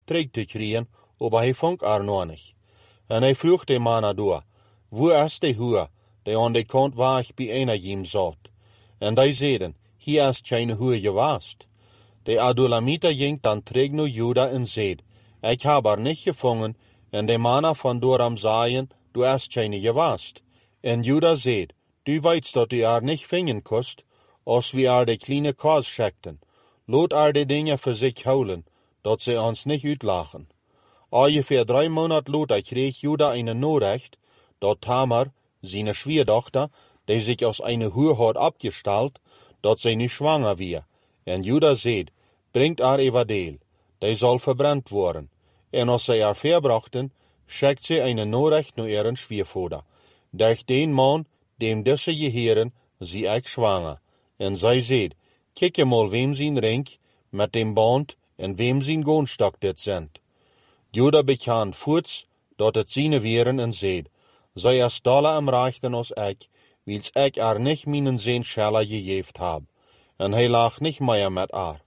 terug te krijgen, aber hij vond nog niet. En hij vroeg de mannen door, waar is de huur, die aan de kant waar ik bij hem zat? En die zeiden, hier is geen huur geweest. De Adulamiter ging dan terug naar Juda en zei, ik heb niet gevangen, en de mannen van Doram zeiden, du is geen geweest. En Juda zei, du weet dat u niet vinden kost, als we de kleine kaas schekten. Laat de dingen voor zich houden, dat ze ons niet uitlachen. Ongeveer 3 maanden later kreeg Juda een Nachricht, dat Tamar, zijn schwiegerdochter, die zich als een hoer had opgesteld, dat zij nu zwanger weer. En Juda zei, brengt even deel, die zal verbrand worden. En als zij verbrachten, schickt ze een Nachricht naar ihren schwiegervader. Durch den man, dem deze geheren, zie ik zwanger. En zij zei, kijk mal wem zijn ring, met dem band, en wem zijn goonstok dit zijn. Juda bekend voorts dat het zijn weren en zei, zij is dolle am rechten als ik, wils ik niet mijn zin schelle gegeven heb. En hij lag niet meer met haar.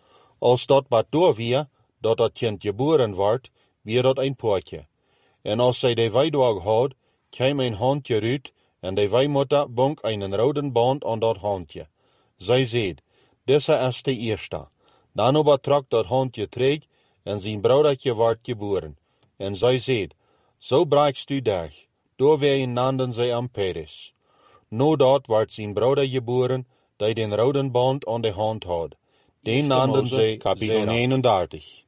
Als dat wat door weer, dat het kind geboren wordt, weer dat een poortje. En als zij de weidag had, kwam een handje uit, en de weimoeder bond een rode band aan dat handje. Zij zei, deze is de eerste. Dan overtrok dat handje terug, en zijn broedertje werd geboren. En zij zei, zo braakst u durch. Door weer nanden zij am Peres. No dat werd zijn broeder geboren, die den rode band aan de hand had. Den nanden zij kapitel 39.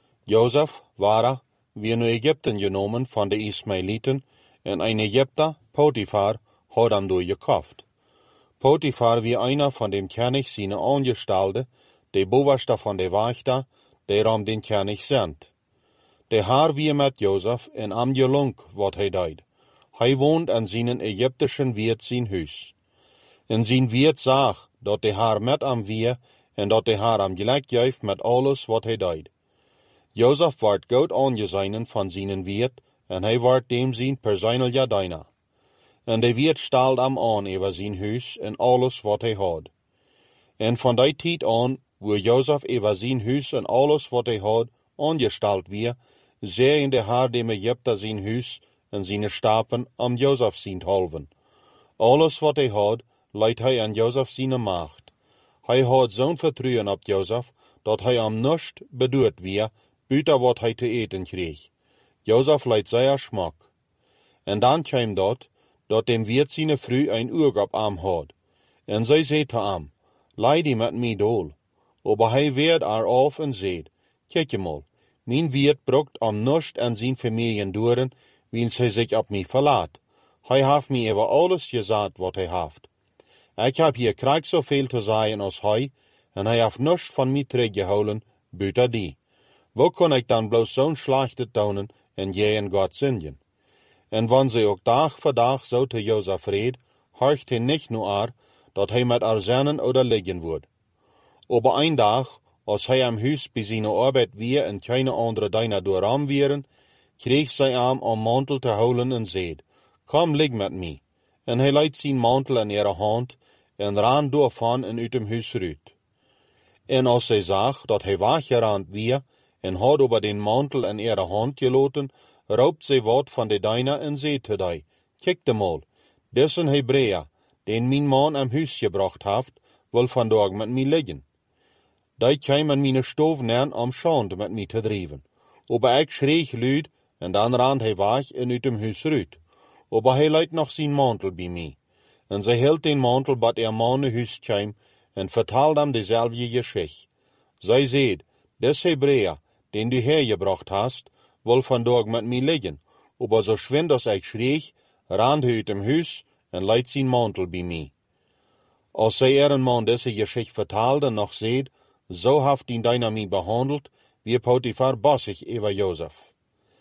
Jozef waren weer naar Egypten genomen van de Ismaëlieten, en een Egypter, Potifar, had hem doorgekocht. Potifar wie einer van dem König zijn aangestalde, de bovenste van de wachter, die om den König zendt. De haar wie met Jozef en am gelung wat hij deed. Hij woont in zijn Egyptischen wiert zijn huis. En zijn wiert zag dat de haar met am wie en dat de haar am gelijk geeft met alles wat hij deed. Jozef werd goed aangezien van zijn wiert en hij werd dem zijn persoonlijke dienaar. En de wiert stelde hem aan over zijn huis en alles wat hij had. En van die tijd aan, waar Jozef over zijn huis en alles wat hij had aangesteld weer, zeiden de haar dem Egypter zijn huis en zijn stapen am Jozef zijn halven. Alles wat hij had, leidt hij aan Jozef zijn macht. Hij had zo'n vertrouwen op Jozef, dat hij am niets bedoeld weer, buiten wat hij te eten kreeg. Jozef leidt zeer smak. En dan kwam dat dem wiert zijn vrouw een oog op hem had. En zij zei te hem, leid die met mij dol. Aber hij werd af en zei, kijk mal, mijn wiert brokt am niets en zijn familien doren, wien hij zich op mij verlaat. Hij heeft mij over alles gezegd wat hij heeft. Ik heb hier krijg zoveel te zeggen als hij, en hij heeft niets van mij teruggehouden, buiten die. Hoe kan ik dan bloos zo'n slechte tonen en jij en God zingen? En wanneer ze ook dag voor dag zo te Jozef reed, horcht hij niet naar haar, dat hij met haar zinnen oder liggen wordt. Aber een dag, als hij am huis bij zijn arbeid weer en keine andere dienaar door hem wieren, kreeg zij hem om mantel te houden en zei, kom lig met mij. En hij leidt zijn mantel in ihre hand en ran door van en uit hem huis uit. En als zij zag dat hij weggerand weer en had over den mantel in ihre hand gelaten, roopt zij wat van de dienaar en zei te die, kijk de mal, dit een Hebreeër, den mijn man am huis gebracht heeft, wil vandaag met mij liggen. Die kwam in mijn stoof neer om schande met mij te drijven. Aber ik schreeg luid, en dan rand hij weg en uit hem huis uit. Aber hij leidt nog zijn mantel bij mij. En zij hield den mantel bat man naar huis kwam, en vertelde hem dezelfde geschichte. Zij zei, des Hebreeër, den du hergebracht hast, wil vandaag met mij liggen. Aber zo schwind als ik schreeg, rand hij uit hem huis en leidt zijn mantel bij mij. Als zij ihren man deze geschichte vertelde, nog zei, zo heeft die dienaar mij behandeld, wie Potifar bossig over Jozef.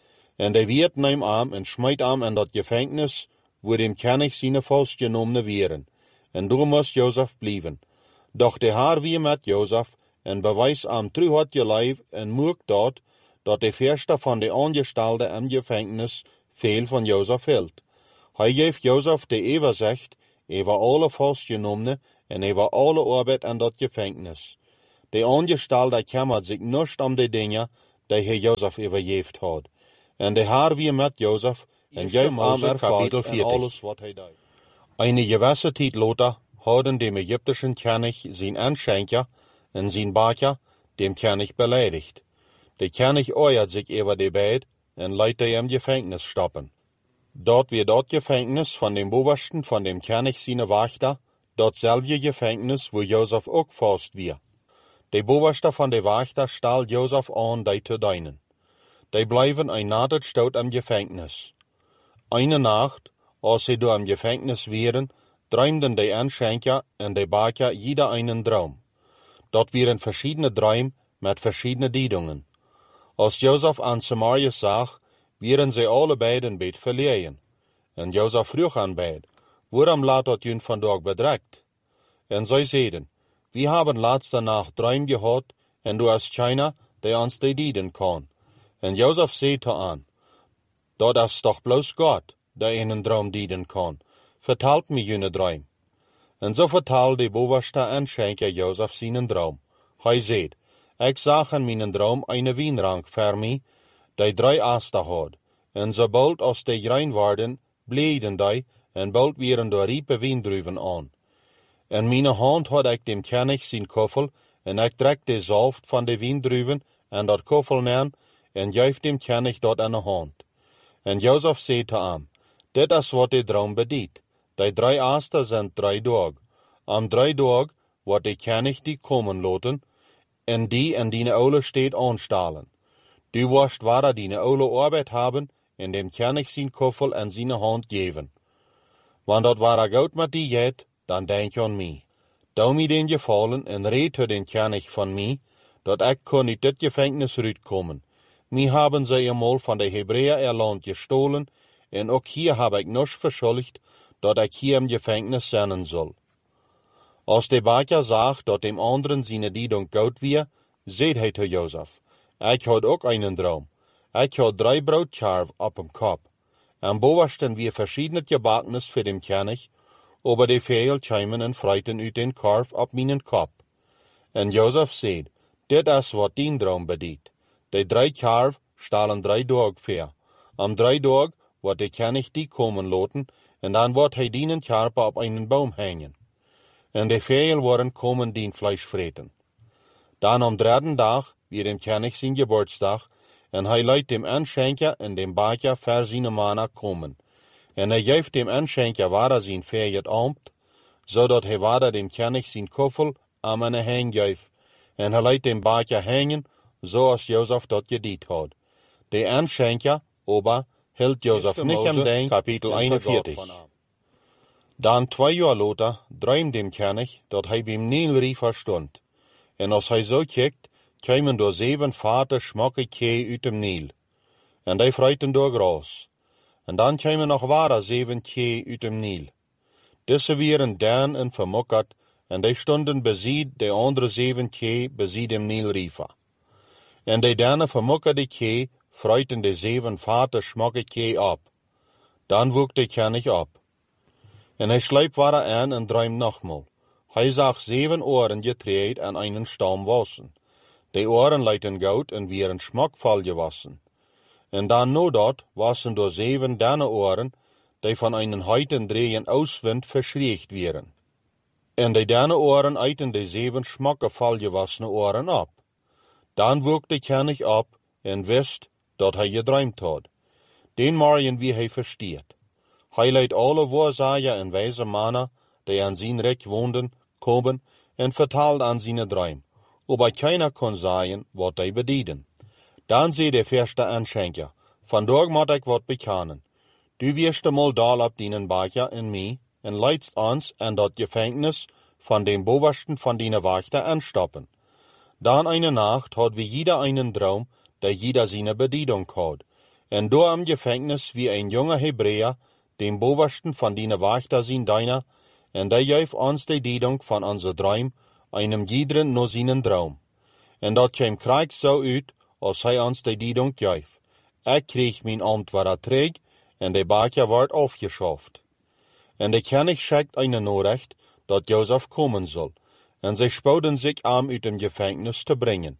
En de wiert neemt hem en smijt hem in dat gevangenis, waar dem König zijn vastgenomen wieren. En daar moest Jozef blijven. Doch de haar wie met Jozef, en bewijs hem trouw het geleef, en moek dat de verste van de aangestelden in gevangenis veel van Jozef hield. Hij geeft Jozef de overzicht over alle vastgenomenen en over alle arbeid in dat gevangenis. De aangestelden kümmert zich niet om de dingen, die hij Jozef overgeeft had. En de haar weer met Jozef en geef aan ervalt en alles wat hij deed. Eine gewisse tijd later hadden dem Ägyptischen König zijn Anschenker en zijn baker dem König beleidigt. De König oeiert zich over de beid en liet die im Gefängnis stoppen. Dort weer dat Gefängnis van dem Obersten van dem König zijn wachter, datzelfde Gefängnis wo Jozef ook vast weer. De Oberste van de wachter staal Jozef aan die te dienen. Die blijven een nacht stout im Gefängnis. Eine Nacht, als sie door im Gefängnis waren, droomden de Anschenker en de baker jeder einen Traum. Dat waren verschiedene Träume met verschiedene Diedungen. Als Jozef aan Samarius zag, waren zij alle beiden beet verlegen. En Jozef vroeg aan beid, waarom laat dat jullie vandaag bedreigt? En zij zeiden, we hebben laatste nacht droom gehad, en du hast keiner, die ons die dienen kan. En Jozef zei te aan, dat is toch bloos God, die in een droom dienen kan. Vertelt me jullie droom. En zo vertelde de bovenste Anschenker Jozef zijn droom. Hij zei, ik zag in mijn droom een wijnrank voor mij, die 3 asten had. En sobald als die rein waren, bleeden die, en bald waren door riepe wijndruiven aan. En mijn hand had ik dem König zijn koffel, en ik trek de zalft van de wijndruiven, en dat koffel neer, en geef dem König dat aan de hand. En Jozef zei te hem, dit is wat de droom bediedt. Die 3 asten zijn 3 dagen. Am 3 dagen wordt de König die komen laten, en die in die oude stad aanstalen. Du wirst waar die oude arbeid hebben, en dem König zijn koffel en zijn hand geven. Want dat waar goud met die jet, dan denk aan mij. Doe mij den gevallen en red to den König van mij, dat ik kon uit dit Gefängnis uitkomen. Mij hebben zij eenmaal van de Hebreeën erland gestolen, en ook hier heb ik nog verschuldigd, dat ik hier im Gefängnis zijn zal. Als de baker zag dat dem anderen zijn diedung goud weer, zei hij te Jozef, ik had ook einen droom. Ik had 3 broodkarven op hem kop. En bovensten weer verschiedene gebaknis voor dem König, aber de veel kwamen en fruiten uit den karf op mijn kop. En Jozef zei, dit is wat dien droom bediedt. De 3 karf stalen 3 dagen ver. Am 3 dagen wordt de König die komen laten, en dan wordt hij dienen karpen op einen boom hangen. En de veel worden komen dien vlees vreten. Dan am 3e dag weer dem König zijn Geburtsdag, en hij leidt dem Anschenker en dem baker voor zijn mannen komen. En hij geeft dem Anschenker waar zijn feest ambt, zodat hij waar dem König zijn koffel aan een hang geeft. En hij leidt dem baker hangen, zoals Jozef dat gediet had. De Anschenker, aber, hield Jozef niet aan denk, kapitel 41. Dan 2 jaar later droomde dem König dat hij beim Nilriver stond. En als hij zo kijkt, kwamen door 7 vaten smakke kee uit dem Nil. En die fruiten door gras. En dan kwamen nog ware 7 kee uit dem Nil. Deze waren dan en vermokkerd, en die stonden bezien de andere 7 kee bezien dem Nilriver. En de dane vermokkerde kee fruiten de 7 vaten smakke kee op. Dan woek de König op. En hij slijpt waar aan en droomt nogmaal. Hij zag 7 oren getreed aan einen stam wassen. De oren leiden goud en waren smakvol gewassen. En dan no dat wassen door 7 dane oren, die van einen heiten drehen auswind verschriekt waren. En de dane oren eiten de 7 smakkevol gewassene oren op. Dan woek de König op en wist dat hij gedroomd had. Den morgen wie hij versteert. Hij leidt alle waarzager en wijze mannen, die aan zijn rijk woonden, komen en vertelt aan zijn droom. Aber keiner kon zeggen wat hij bedienen. Dan zei de eerste Anschenker, vandaag moet ik wat bekennen. Du wirst eenmaal daal op dienen baker en mij, en leidst ons aan dat Gefängnis van dem bovensten van dienen wachter aanstoppen. Dan eine Nacht had we jeder einen droom, die jeder zijn bedienung had. En door am Gefängnis wie een jonge Hebreer, dem bovensten van dienen wachter zijn deiner, en die geeft ons de diedung van onze droom, einem jiederen no zijn droom. En dat kwam krijg zo uit, als hij ons de diedung geeft. Ik kreeg mijn ambt waar terug, en de baker wordt afgeschaft. En de König schickt eine Nachricht, dat Jozef komen zal, en zij spoeden zich aan uit dem Gefängnis te brengen.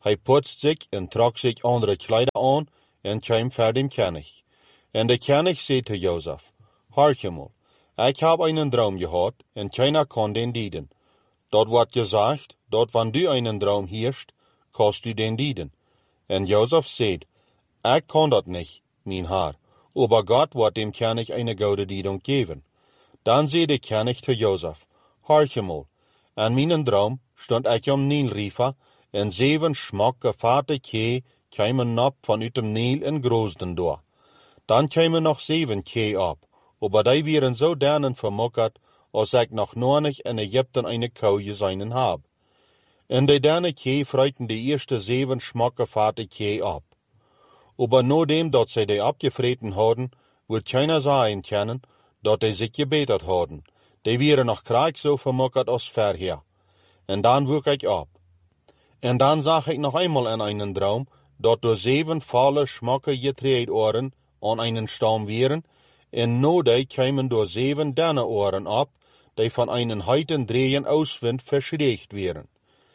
Hij putst zich en trok zich andere kleider aan en kwam voor dem König. En de König zei te Jozef, Harkemol, ik heb einen droom gehad en keiner kon den dienen. Dat wordt gezegd, dat wanneer du einen droom heerst, kost du den dienen. En Jozef zei, ik kan dat niet, mijn Heer, aber God wordt dem König eine gouden diedung geven. Dan zei de König te Jozef, Harkemol, aan mijn droom stond ik om Nilriver en 7 smakke vate kee kwamen op vanuit dem Nil en groosden door. Dan kwamen nog 7 kee op, aber die waren zo danen vermokkerd, als ik nog nooit in Egypten eine kou gezien heb. En die dane kee vreten de eerste 7 smakke vate kee op. Aber nadat dat zij die opgevreten hadden, wordt keiner zeggen kunnen dat die zich gebeterd hadden. Die waren nog krijg zo vermokkerd als vorher. En dan woek ik op. En dan zag ik nog eenmaal in einen droom, dat door 7 volle smakke getreed oren aan einen stam waren, en no die kwamen door 7 dane oren op, die van einen heiten drehen auswind verschreegd waren.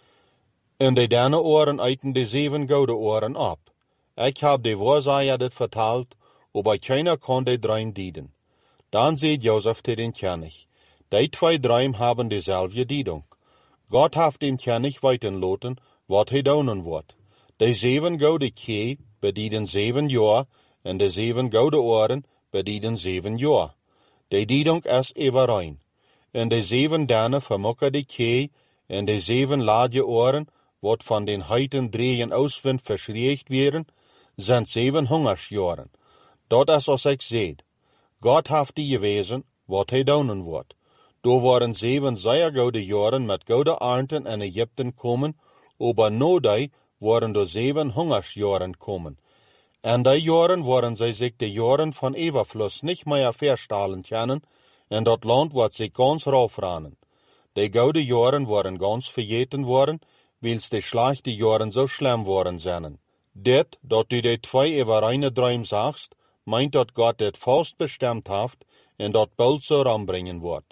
En die dane oren eiten de 7 gouden oren op. Ik heb de waarzeger dit verteld, aber keiner kon de droom dienen. Dan zei Jozef te den König, die 2 droom hebben dezelfde diedung. God heeft dem König weten laten wat hij doen wordt. De 7 gouden kee bedienen 7 jaar, en de 7 gouden oren bedienen 7 jaar. De diedung is everein. En de 7 dane vermokken de kee, en de 7 laadje oren, wat van den heiten drehen auswind verschreegd werden, zijn 7 hungersjaren. Dat is als ik zei. God heeft die gewezen wat hij doen wordt. Door waren 7 zeer gouden jaren met gouden ernten in Egypten komen, aber no die waren door 7 hungersjaren komen. En die jaren waren zij zich de jaren van overvloed niet meer verstellen kunnen, en dat land wordt zich ganz raufranen. De gouden jaren waren ganz vergeten worden, wils de slechte jaren zo schlimm waren zijn. Dit, dat u de 2 evereine droom zagst, meint dat God dit vast bestemd heeft, en dat bald zo ranbrengen wordt.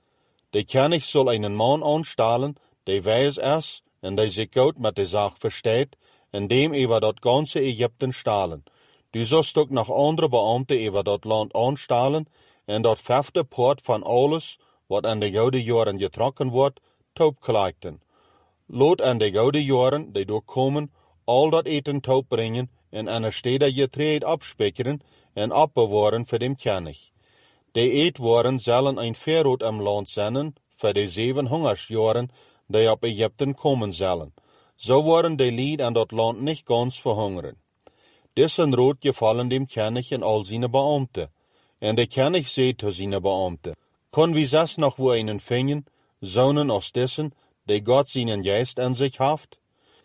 De König zal einen man aanstellen, die wijs is, en die zich goed met de zaak versteht, en dem over dat ganze Egypten stalen. Du zult ook nog andere beambten over dat land aanstellen, en dat 5e poort van alles, wat aan de gouden jaren getrokken wordt, taupkleikten. Laat aan de gouden jaren, die doorkomen, al dat eten taup brengen, en aan de steden getreed opspikkeren, en opbewaren voor dem König. De eetwaren zullen een verrood am land zijn, voor de 7 hungersjaren, die op Egypten komen zullen. Zo worden de lied aan dat land niet gans verhungeren. Dissen rood gevallen dem König en al zijn beambten. En de König zei te zijn beambten, kon wie zes nog wo einen vinden, zonen als dissen, die God zijn geest aan zich heeft?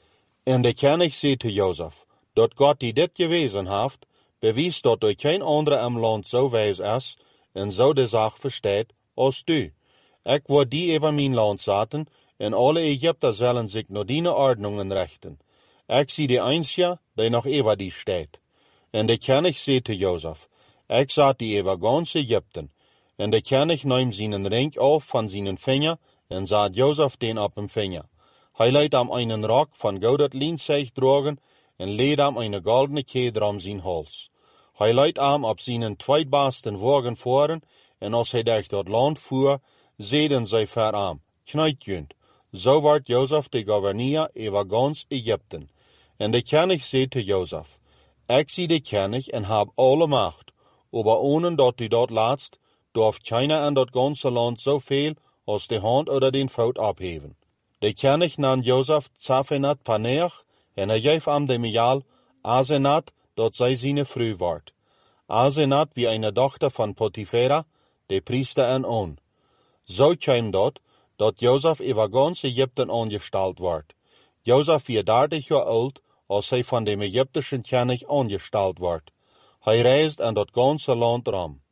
En de König zei te Jozef, dat God die dit gewezen heeft, bewijst dat er geen andere am land zo wijs is, en zo de zaak versteht, als du. Ik word die over mijn land zetten, en alle Egypter zullen zich naar die ordnungen richten. Ik zie de einzige, die nog over die staat. En de König zei te Jozef, ik zat die over gans Egypten. En de König nam zijn ring af van zijn vinger, en zat Jozef den op hem vinger. Hij liet hem einen rok van goudet lienzeig drogen, en leed hem eine goldene keder om zijn hals. Hij liet hem op zijn 2 beste wagen voeren, en als hij durch dat land voer, zeiden zij voor hem, kneitjunt. Zo werd Jozef de gouverneur over gans Egypten. En de König zei te Jozef, ik zie de König en heb alle macht, aber ohne dat u dat laatst, durft keiner in dat ganze land zoveel als de hand oder den voet opheven. De König nam Jozef Zaphenat Paneach, en hij geef hem de Mial Asenat, dat zij zijn vrouw wordt. Asenat wie eine dochter van Potifera, de priester en On. Zo kwam dat Jozef over gans Egypten aangesteld wordt. Jozef was 30 jaar oud, als hij van de Egyptische König aangesteld wordt. Hij reisde aan dat ganze land ram.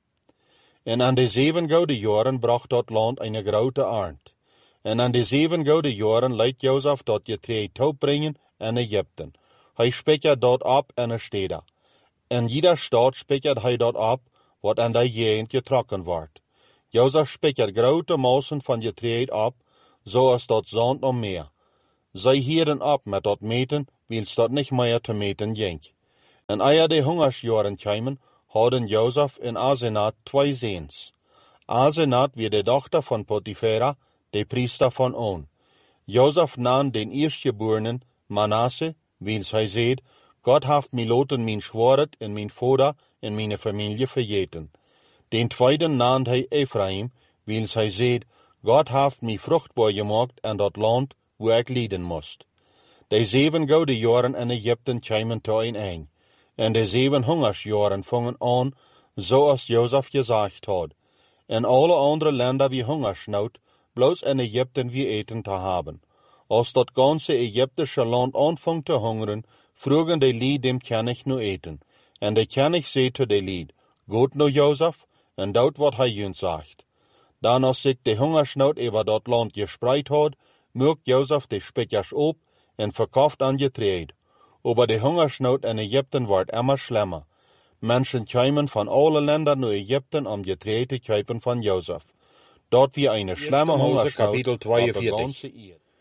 En aan de 7 gouden jaren bracht dat land een grote arend. En aan de 7 gouden jaren liet Jozef dat getreed taup brengen in Egypten. Hij spijkert dat op in een stede. In jeder stad spijkert hij dat op, wat aan de gegend getrokken wordt. Jozef spijkert grote massen van getreed op, zoals dat zand om meer. Zij hielden op met dat meten, wils dat niet meer te meten jenk. En eer de hongersjaren kwamen, hadden Jozef en Asenat 2 zoons. Asenat weer de dochter van Potifera, de priester van On. Jozef nam den eerstgeborenen Manasse, wils hij zeed, God heeft mij laten mijn zwaard en mijn vader en mijn familie vergeten. Den tweede nam hij Ephraim, wils hij zeed, God heeft mij vruchtbaar gemaakt en dat land waar ik lijden moest. De 7 gouden jaren in Egypte kwamen tot een eind. En de 7 hongersjaren vangen aan, zoals Jozef gezegd had. En alle andere landen wie hongersnood, bloos in Egypte wie eten te hebben. Als dat ganse Egyptische land aanvangt te hongeren, vroegen de lied dem König nu eten. En de König zei te de lied, goed nu Jozef, en doet wat hij junt zegt. Dan als zich de hongersnood over dat land gespreid had, maakt Jozef de spitjes op en verkauft aan getreed. Aber de hongersnood in Egypte wordt immer schlimmer. Mensen kwamen van alle landen naar Egypte om getreed te kopen van Jozef. Dat wie een schlimme hongersnood kapitel 42.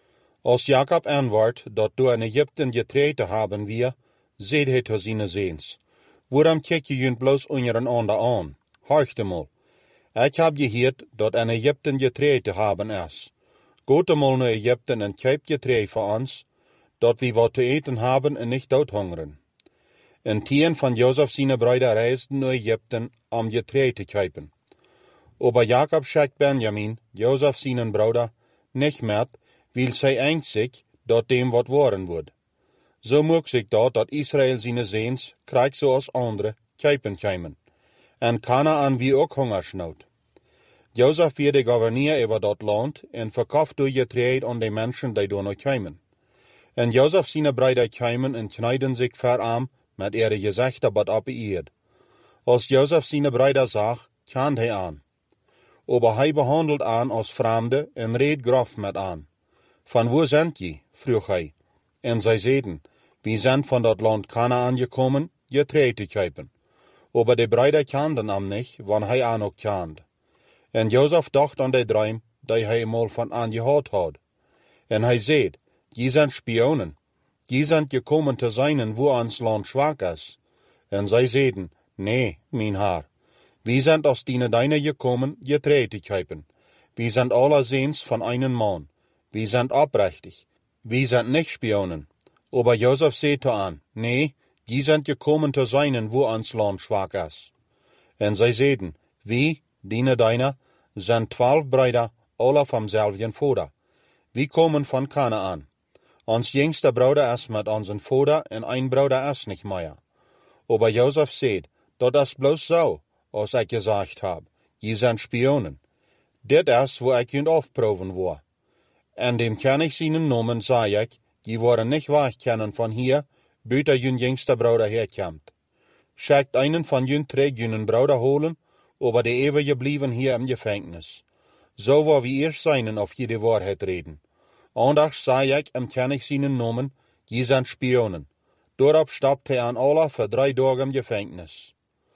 Als Jacob aanwaart dat door in Egypte getreed te hebben wie, zeide hij tot zijn zoons, waarom kijk je junt bloos onder een ander aan? Hoort eenmaal. Ik heb gehoord dat in Egypte getreed te hebben is. Gaat eenmaal naar Egypte en koop getreed voor ons, dat we wat te eten hebben en niet doodhongeren. En 10 van Jozef zijn broeder reisden naar Egypte om getreed te kopen. Aber Jacob schickt Benjamin, Jozef zijn broeder, niet met, wil zij angstig dat dem wat worden wordt. Zo mocht zich dat Israël zijn zoons, krijgt zoals anderen, kopen komen. En Kanaan wie ook hongersnood. Jozef werd de gouverneur over dat land en verkauft door getreed aan de mensen die door nog kwamen. En Jozef zijn broeder kwamen en knijden zich verarm met ihre gezichten bad op eerd. Als Jozef zijn broeder zag, kant hij aan. Aber hij behandelt aan als vreemde en reed grof met aan. Van waar zend je? vroeg hij. En zij zeiden, we zijn van dat land Kanaan gekomen, getreed te kopen. Aber de broeder kenden hem niet, want hij aan ook kende. En Jozef dacht aan de droom, die hij eenmaal van aan gehad had. En hij zei, je zijn spionen. Je zijn gekomen te zijn waar ons land zwak is. En zij zeiden, nee, mijn heer. We zijn als deine gekomen, getreed te kopen. We zijn alle zoons van een man. We zijn oprechtig. We zijn niet spionen. Aber Jozef zei te aan, nee, je zijn gekomen te zijn waar ons land zwak is. En zij zeiden, wie, deine, zijn 12 broeder, alle van zelfden vader. We komen van Kanaan. Ons jongste broeder is met onze vader en een broeder is niet meer. Aber Jozef zei, dat is bloos zo, als ik gezegd heb, je zijn spionen. Dit is waar ik jullie afproeven wil. En dem König zijn nomen zei ik, je worden niet wegkennen van hier, buiten jullie jongste broeder herkomt. Schickt einen van jullie terug jullie broeder holen, aber de eeuwige blijven hier in gevangenis. Zo waar we eerst zijn of je de waarheid reden. Anders zei ik hem König zijn nomen, je zijn spionen. Daarop stapte hij aan alle voor 3 dagen in gevangenis.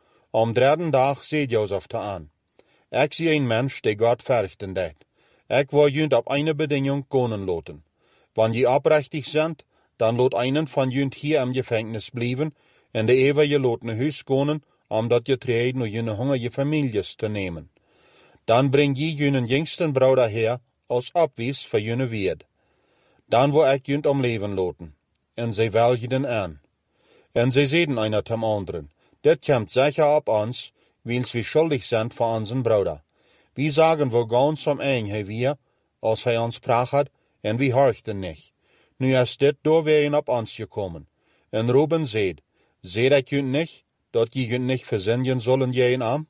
Om 3e dag zei Jozef te aan, ik zie een mens die God verrichten deed. Ik wil jullie op een beding konen laten. Wanneer je oprechtig bent, dan laat einen van jullie hier in gevangenis blijven en de eeuwige laat naar huis konen, omdat je treedt naar jullie hongerige families te nemen. Dan breng je jullie jongsten broeder her als opwijs voor jullie weerd. Dan wil ik jullie om leven laten. En zij welgden aan. En zij zeiden einer tem anderen, dit komt zeker op ons, wils we schuldig zijn voor onze broeder. We zagen we gans om eng hij weer, als hij ons praat, en we horchten niet. Nu is dit doorwegen op ons gekomen. En Ruben zei ik jullie niet, dat je jullie niet verzinnen zullen jij aan?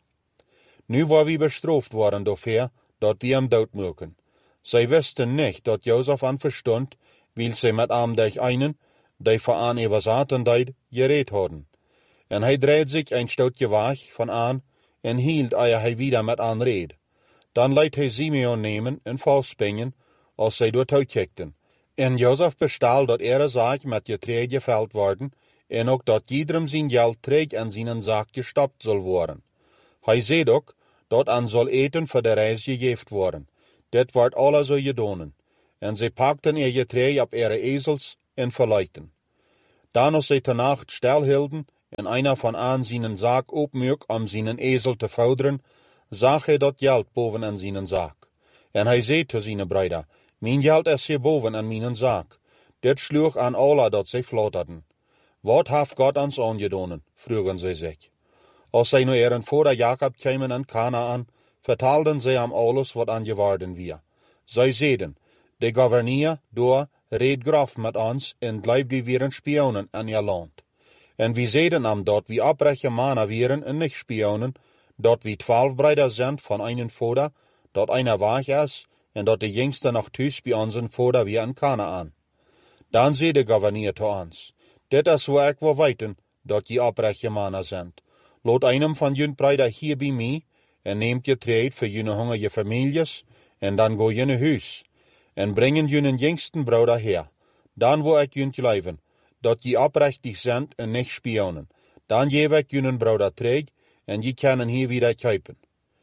Nu waar we bestraft worden daarvoor, dat we hem doodmaken. Zij wisten niet dat Jozef aan verstond, wil zij met hem durch einen, die voor aan Evazaten deed, gereed hadden. En hij dreed zich een stootje weg van aan, en hield eer hij wieder met aan reed. Dan liet hij Simeon nemen en vastpinnen, als zij door toekijkten. En Jozef bestal dat ihre zaak met getreed geveld worden, en ook dat iedereen zijn geld terug in zijn zak gestopt zal worden. Hij zei ook, dat aan zal eten voor de reis gegeven worden. Dit wordt alle zo gedaan. En zij pakten ihr getreed op ihre ezels en verleidden. Dan als zij te nacht stilhielden en einer van aan zijn zaak opmuk om zijn ezel te vorderen, zag hij dat geld boven aan zijn zaak. En hij zei te zijn bruider, mijn geld is hier boven aan mijn zaak. Dit sloeg aan alle dat zij flotterden. Wat heeft God ons aangedaan? Vroegen zij zich. Als zij nu ihren vader Jacob kwamen in Kanaan, vertelden zij hem alles wat aangeworden was. Zij zeiden, de gouverneur daar reed graf met ons en blijft die weer spionen in je land. En we zeiden hem dat we oprechte mannen waren en niet spionen, dat we 12 broeders zijn van een vader, dat einer weg is, en dat de jongste nog thuis bij onze vader weer in Kanaan. Dan zei de gouverneur te ons, dit is hoe ik wil weten dat je oprechte mannen zijn. Laat einem van jullie broeders hier bij mij, en neemt je trade voor jullie hongerige families, en dan go je naar huis, en brengen jullie jongsten broeder her. Dan wil ik jullie leven, dat je oprechtig zijn en niet spionen. Dan geef ik jullie broeder terug, en je kunnen hier weer kuipen.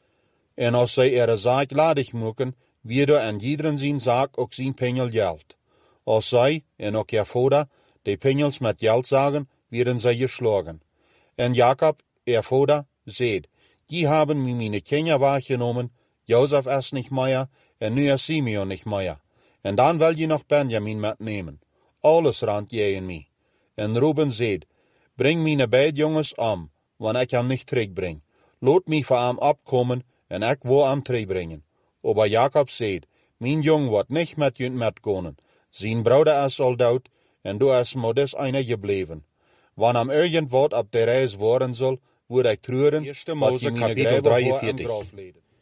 En als zij er zaak ladig maken, weer en iedereen zijn zaak ook zijn pengel geld. Als zij, en ook je vader, de pengels met geld zagen, werden zij geslagen. En Jacob, ihr vader, zei, die hebben mij mijn kinderen weggenomen, Jozef is niet meer, en nu is Simeon niet meer. En dan wil je nog Benjamin metnemen. Alles rand jij en mij. En Reuben zei, breng mijn beide jongens om, want ik hem niet terugbreng. Laat mij voor hem opkomen, en ik wil hem terugbrengen. Aber Jacob zei, mijn jong wordt niet met jullie metgaan. Zijn broeder is al dood, en du is maar dus einer gebleven. Wanneer hem irgendwat op de reis worden zal, word ik treuren, wat je mijn kapitel 43.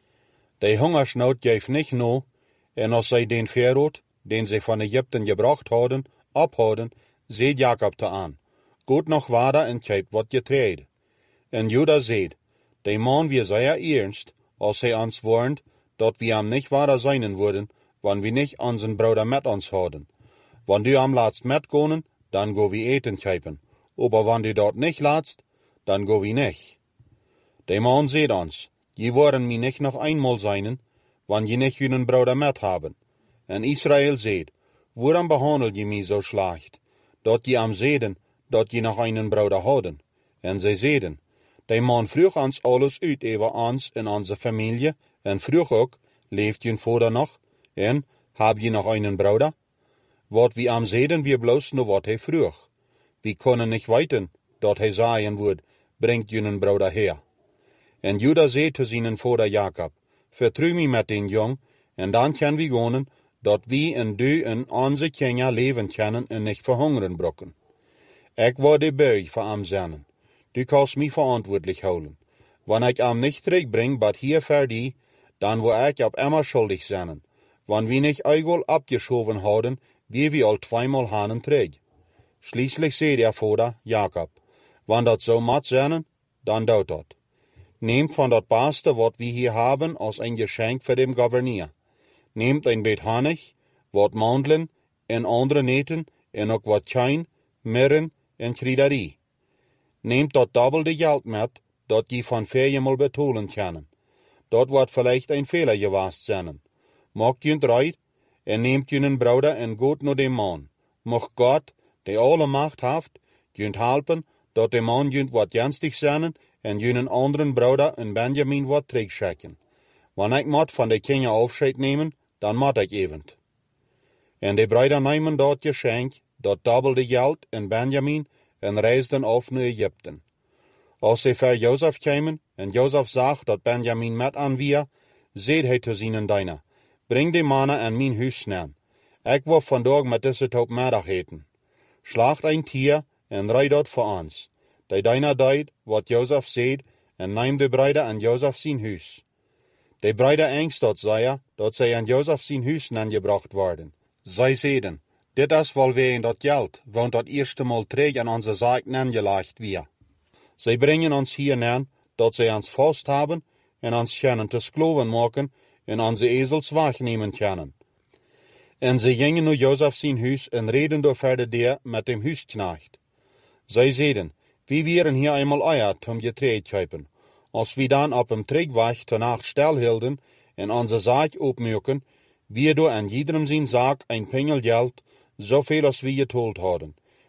De hongersnood geeft niet no, en als zij den Pharoah, den zij van Egypten gebracht hadden, ophouden, zei Jacob te aan, goed nog wader en kijk wat je treed. En Juda zei, de man wie zeer ernst, als hij ons warnt, dat we hem niet wader zijn worden, wanneer we niet onze broeder met ons houden. Wanneer du hem laatst metkonen, dan go we eten kijken. Aber wanneer du dat niet laatst, dan go we niet. De man zei ons, je worden mij niet nog eenmaal zijn, wanneer je niet jullie broeder met hebben. En Israël zei, waarom behandel je mij zo slecht, dat je hem zeiden, dat je nog een broeder hadden? En zij zeiden, de man vroeg ons alles uit over ons en onze familie, en vroeg ook, leeft je vader nog? En, heb je nog een broeder? Wat we hem zeiden, we bloos naar wat hij vroeg. We kunnen niet weten, dat hij zeggen wordt, brengt je broeder her. En Juda zei te zijn vader Jacob, vertrouw mij met den jong, en dan kan we gaan, dat we en du en onze kinderen leven kunnen en niet verhongeren brokken. Ik word de berg voor hem zijn. Du kannst mij verantwoordelijk houden. Wanneer ik hem niet terugbreng, bad hier voor die, dan word ik op immer schuldig zijn. Wanneer we niet eigel abgeschoven houden, wie we al 2-maal hanen terug. Schließlich zei der vader Jacob, wanneer dat zo moet zijn, dan doet dat. Neemt van dat beste wat we hier hebben als een geschenk voor de gouverneur. Neemt een beetje honig, wat mandelen en andere neten en ook wat tjijn, mirren en kruiderie. Neemt dat dubbelde geld met, dat je van 4-maal betalen kan. Dat wordt vielleicht een fehler geweest zijn. Maakt je het right en neemt je een broeder en gaat naar de man. Mocht God, die alle macht heeft, je helpen, dat de man je wat ernstig zijn en je een andere broeder en Benjamin wat terugschikken. Wanneer ik moet van de kinderen afscheid nemen, dan moet ik even. En de broeder nemen dat geschenk, dat dubbelde geld en Benjamin, en reisden af naar Egypte. Als ze voor Jozef kwamen, en Jozef zag dat Benjamin met aan wie, zei hij te zijn dienaar, breng de mannen aan mijn huis snel. Ik wil vandaag met deze top middag eten. Slacht een tier en rijd dat voor ons. De dienaar deed wat Jozef zei, en neem de broeder aan Jozef zijn huis. De broeder angst dat zei, dat zij aan Jozef zijn huis gebracht worden. Zij zeiden, dit is wel wegen dat geld, want dat eerste maal terug aan onze zaak gelegd weer. Zij brengen ons hier neer, dat zij ons vast hebben, en ons kunnen te skloven maken, en onze ezels wegnemen kunnen. En zij gingen naar Jozef zijn huis, en reden door verder daar met dem huisknecht. Zij zeiden, we waren hier eenmaal eierd om getreed te kopen. Als we dan op hem terugweg te nacht stilhielden, en onze zaak opmaken, wir door aan iedereen zijn zaak een pengel geld, zoveel als we getold hadden.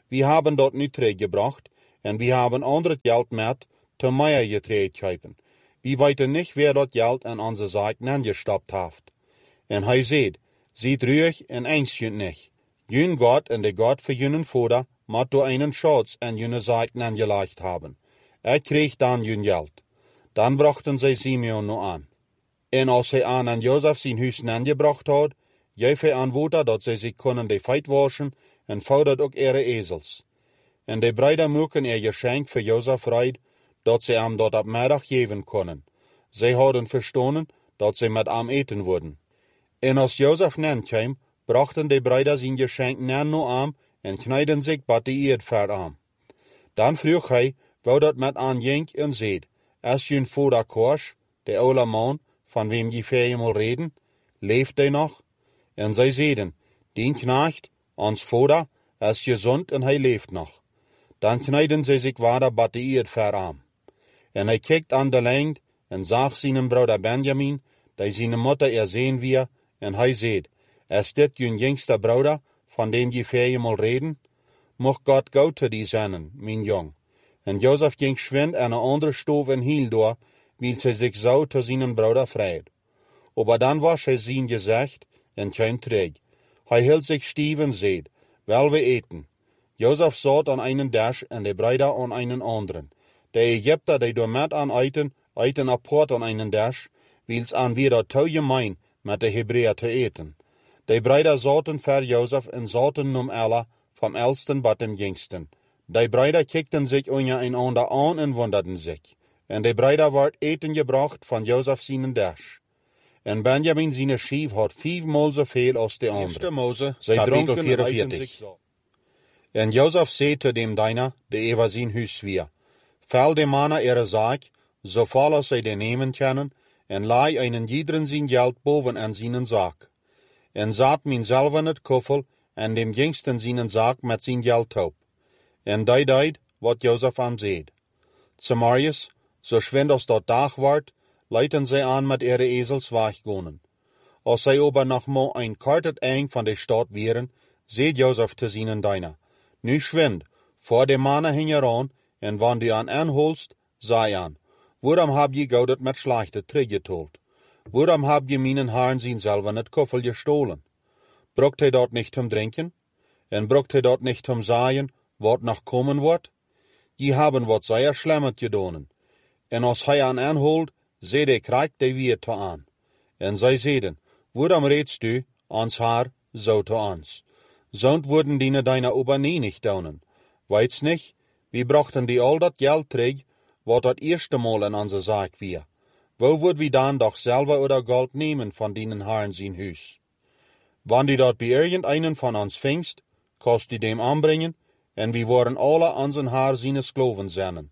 wir haben dort nu teruggebracht en wir haben ander geld met te meer getreden. Wir weten nicht, wer dat geld in onze zaak neergestapt heeft. En hij zei, ziet ruhig en ängstje nicht. Jun God en de God voor junen vader moet door einen Schatz en june zaak neergelegd hebben. Kreeg dan jun geld. Dan brachten zij Simeon nu aan. En als hij aan Jozef zijn huis neergebracht had, gaf hij aan water dat zij zich konden de feit waschen en vouwde ook ihre ezels. En de bruiden moeken geschenk voor Jozef rijden, dat zij hem dat op middag geven konden. Zij hadden verstonden dat zij met hem eten worden. En als Jozef kwam, brachten de bruiden zijn geschenk naar hem en knijden zich bij de eerd voor hem. Dan vroeg hij, wou dat met aan jenk en zei, als jun vader Kors, de oude man, van wem je vijemaal reden, leeft hij nog? En zij zeiden, die knecht, ons vader, is gezond en hij leeft nog. Dan knijden zij zich wader bij de eerd voor hem. En hij kijkt aan de lengte en zag zijn broeder Benjamin, die zijn moeder zien weer, en hij zei, is dit jun jongste broeder, van dem je vijemaal reden? Mocht God gauw te die zijn, mijn jong. En Jozef ging schwind aan een andere stoof en hiel door, wil zij zich zo te zijn broeder vrede. Maar dan was hij zijn gezicht en kwam terug. Hij hield zich stief en zei, wel we eten. Jozef zat aan een dash en de bruiden aan een anderen. De Egypter die door met aan eten apart aan een dash, wils aan weer te gemeen met de Hebreeën te eten. De bruiden zaten voor Jozef en zaten nom alle, van elsten tot dem jongsten. De bruiden kijkten zich ondereinander aan en wonderden zich. En de bruiden werd eten gebracht van Jozef zijn dash. En Benjamin zijn schief had 5-maal zoveel als de andere. Zij dronken 44. En Jozef zei te dem diener, de over zijn huis weer, val de mannen ihre zaak, zoveel als zij de nemen kunnen, en laai einen iederen zijn geld boven aan zijn zaak. En zat min zelf in het koffel, en dem jongsten zijn zaak met zijn geld op. En die deed wat Jozef hem zei. Samarius, zo schwind als dat dag wordt, leiden zij aan met ihre ezels weggonen. Als zij aber nog maar een kwart het eind van de stad waren, zei Jozef te zijn diener, nu schwind, voor de mannen hingen aan, en wanneer du aanholst, zei aan, waarom heb je gauw dat met slechte teruggetold? Waarom heb je mijn haren zijn zelf in het koffel gestolen? Brokt hij dat niet om drinken? En brokt hij dat niet om zeggen, wat nog komen wordt? Je hebben wat zeer slimmer gedaan. En als hij aanholt, zei de krijgt de weer te aan. En zij zeiden, waarom redst du, ons haar, zo te ons? Zond worden die deine ober nie nicht daunen. Weit's nicht, wir brachten die al dat geld terug, wat dat eerste Mal in onze zaak weer. Wo würd wir dan doch selber oder Gold nehmen van dienen Herren zijn huis? Wann die dat bij irgendeinen van ons vingst, kost die dem aanbrengen, en we worden alle onze haar zijn skloven zijn.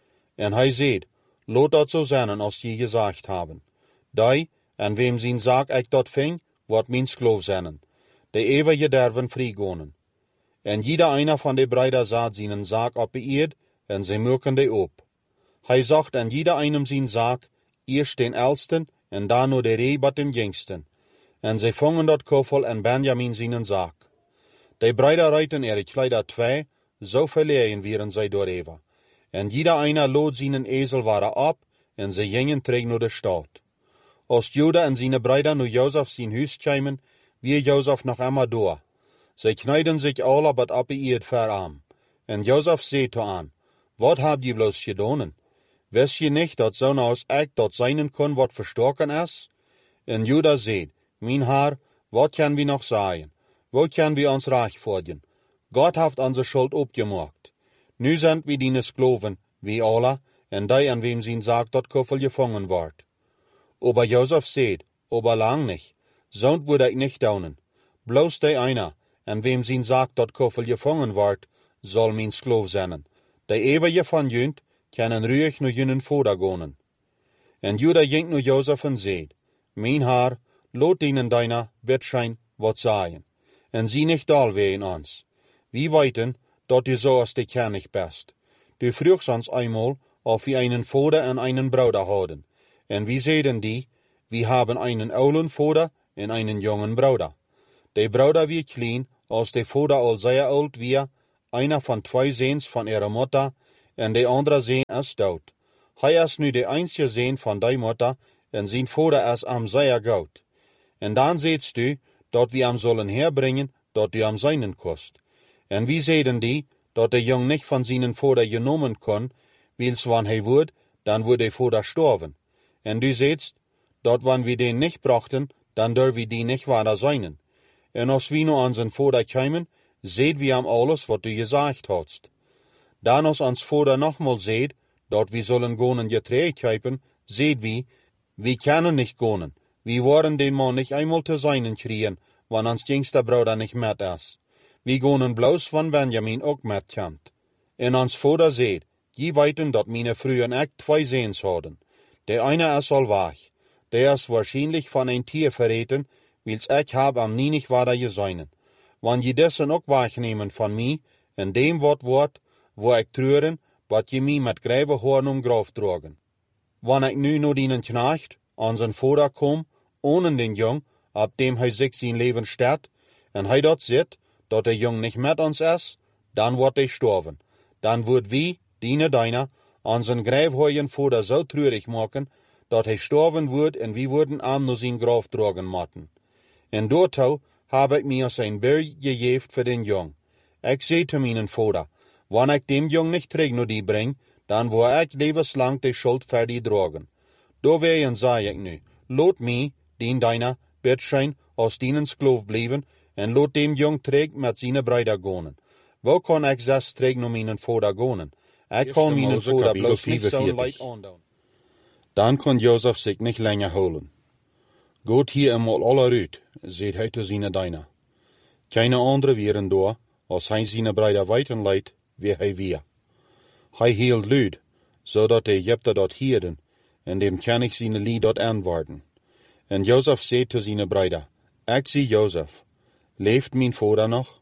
En hij zei, laat dat zo zijn als je gezegd hebben. Die, en wem zijn zaak ik dat ving, wordt mijn skloof zijn. De eeuwige derven vrijgonen. En jeder einer van de bruiden zat zijn zaak op de eerd, en zij merken de op. Hij zegt aan jeder einem zijn zaak, eerst den elsten, en daarna de ree bat dem jongsten. En zij vangen dat koffel en Benjamin zijn zaak. De bruiden reiten ihre kleider 2, zo verleien waren zij door Eva. En jeder einer lood zijn ezel waren op, en zij gingen terug naar de stad. Als Juda en zijn bruiden nu Jozef zijn huis kwamen, weer Jozef nog eenmaal door. Zij knijden zich alle wat op de eerd voor hem. En Jozef zei te aan, wat heb je bloos gedaan? Wist je niet dat zo'n als ik dat zijn kon wat verstoken is? En Juda zei, mijn Heer, wat kan we nog zeggen? Wat kan we ons rechtvaardigen? God heeft onze schuld opgemaakt. Nu zijn we die skloven, wie alle, en die aan wem zijn zaak dat koffel gevangen wordt. Aber Jozef zei, aber lang niet. Zo'n würde ik niet doen. Bloos de einer, en wem zijn zaak dat koffel gevangen wordt, zal mijn skloof zijn. De eeuwige van junt, kunnen ruhig naar junnen vader gaan. En Juda ging naar Jozef en zei, mijn Heer, laat dienen deiner wetschijn wat zeggen. En zie niet alweer in ons. We weten dat du zoals de kennig best. Du vroegst ons eenmaal of we einen vader en einen bruder hadden. En we zeiden die, we hebben einen oulen vader en einen jongen bruder. De bruder wie klein, als de vader al zeer oud weer, einer van 2 zoons van ihre moeder, en de andere zoon is dood. Hij is nu de einzige zoon van die moeder, en zijn vader is zeer goud. En dan zegt u, dat we hem zullen herbrengen, dat u hem zijnen kost. En wie zeiden die, dat de jong niet van zijn vader genomen kon, wils wanneer hij wordt, dan wordt de vader sterven. En du zegt, dat wanneer we den niet brachten, dan durven we die niet verder zijnen. En als we nu aan zijn vader komen, zeiden we hem alles wat u gezegd hadst. Dan als ons vader nogmaals zegt, dat we zullen gaan en getreed kijken, zeiden we kunnen niet gaan. We worden den man niet eenmaal te zijnen krijgen, wanneer ons jongste broeder niet met is. We gaan bloos van Benjamin ook met komt. En ons vader zegt, je weten dat mijn vrouw en ik 2 zoons hadden. De ene is al weg. De is waarschijnlijk van een tier verreten, wils ik heb hem niet verder gezien. Wanneer je dessen ook wegnemen van mij, en dem wat wordt, wil ik treuren, wat je mij met grijve hoorn om graf drogen. Wanneer ik nu naar die knecht, aan zijn vader kom, ohne den jong, op dem hij zich zijn leven stelt, en hij dat zit, dat de jong niet met ons is, dan wordt hij sterven. Dan wordt wie, deiner, aan zijn grijfhooien vader zo treurig maken, dat hij sterven wordt en wie worden hem naar zijn graf drogen moeten. En daartoe heb ik mij als een berg gegeven voor den jong. Ik zei te mijn vader, wanneer ik dem jong niet terug naar die breng, dan wil ik levenslang de schuld voor die drogen. Daarwegen zei ik nu, laat mij, deiner, bedschein, als dienen skloof blijven, en laat dem jong terug met zijn bruider gaan. Wel kan ik zelfs terug naar mijn vader gaan? Ik kan mijn vader bloos niet zo lijk aandoen. Dan kon Jozef zich niet langer houden. Gaat hier eenmaal alle uit, zei hij te zijn dienaar. Keine andere wieren door, als hij zijn bruider weten leidt, wie hij weer. Hij hield luid, zodat de Egypten dat hierden, en dem kan ik zijn lied dat antwoorden. En Jozef zei te zijn bruider, ik zie Jozef, leeft mijn vader nog?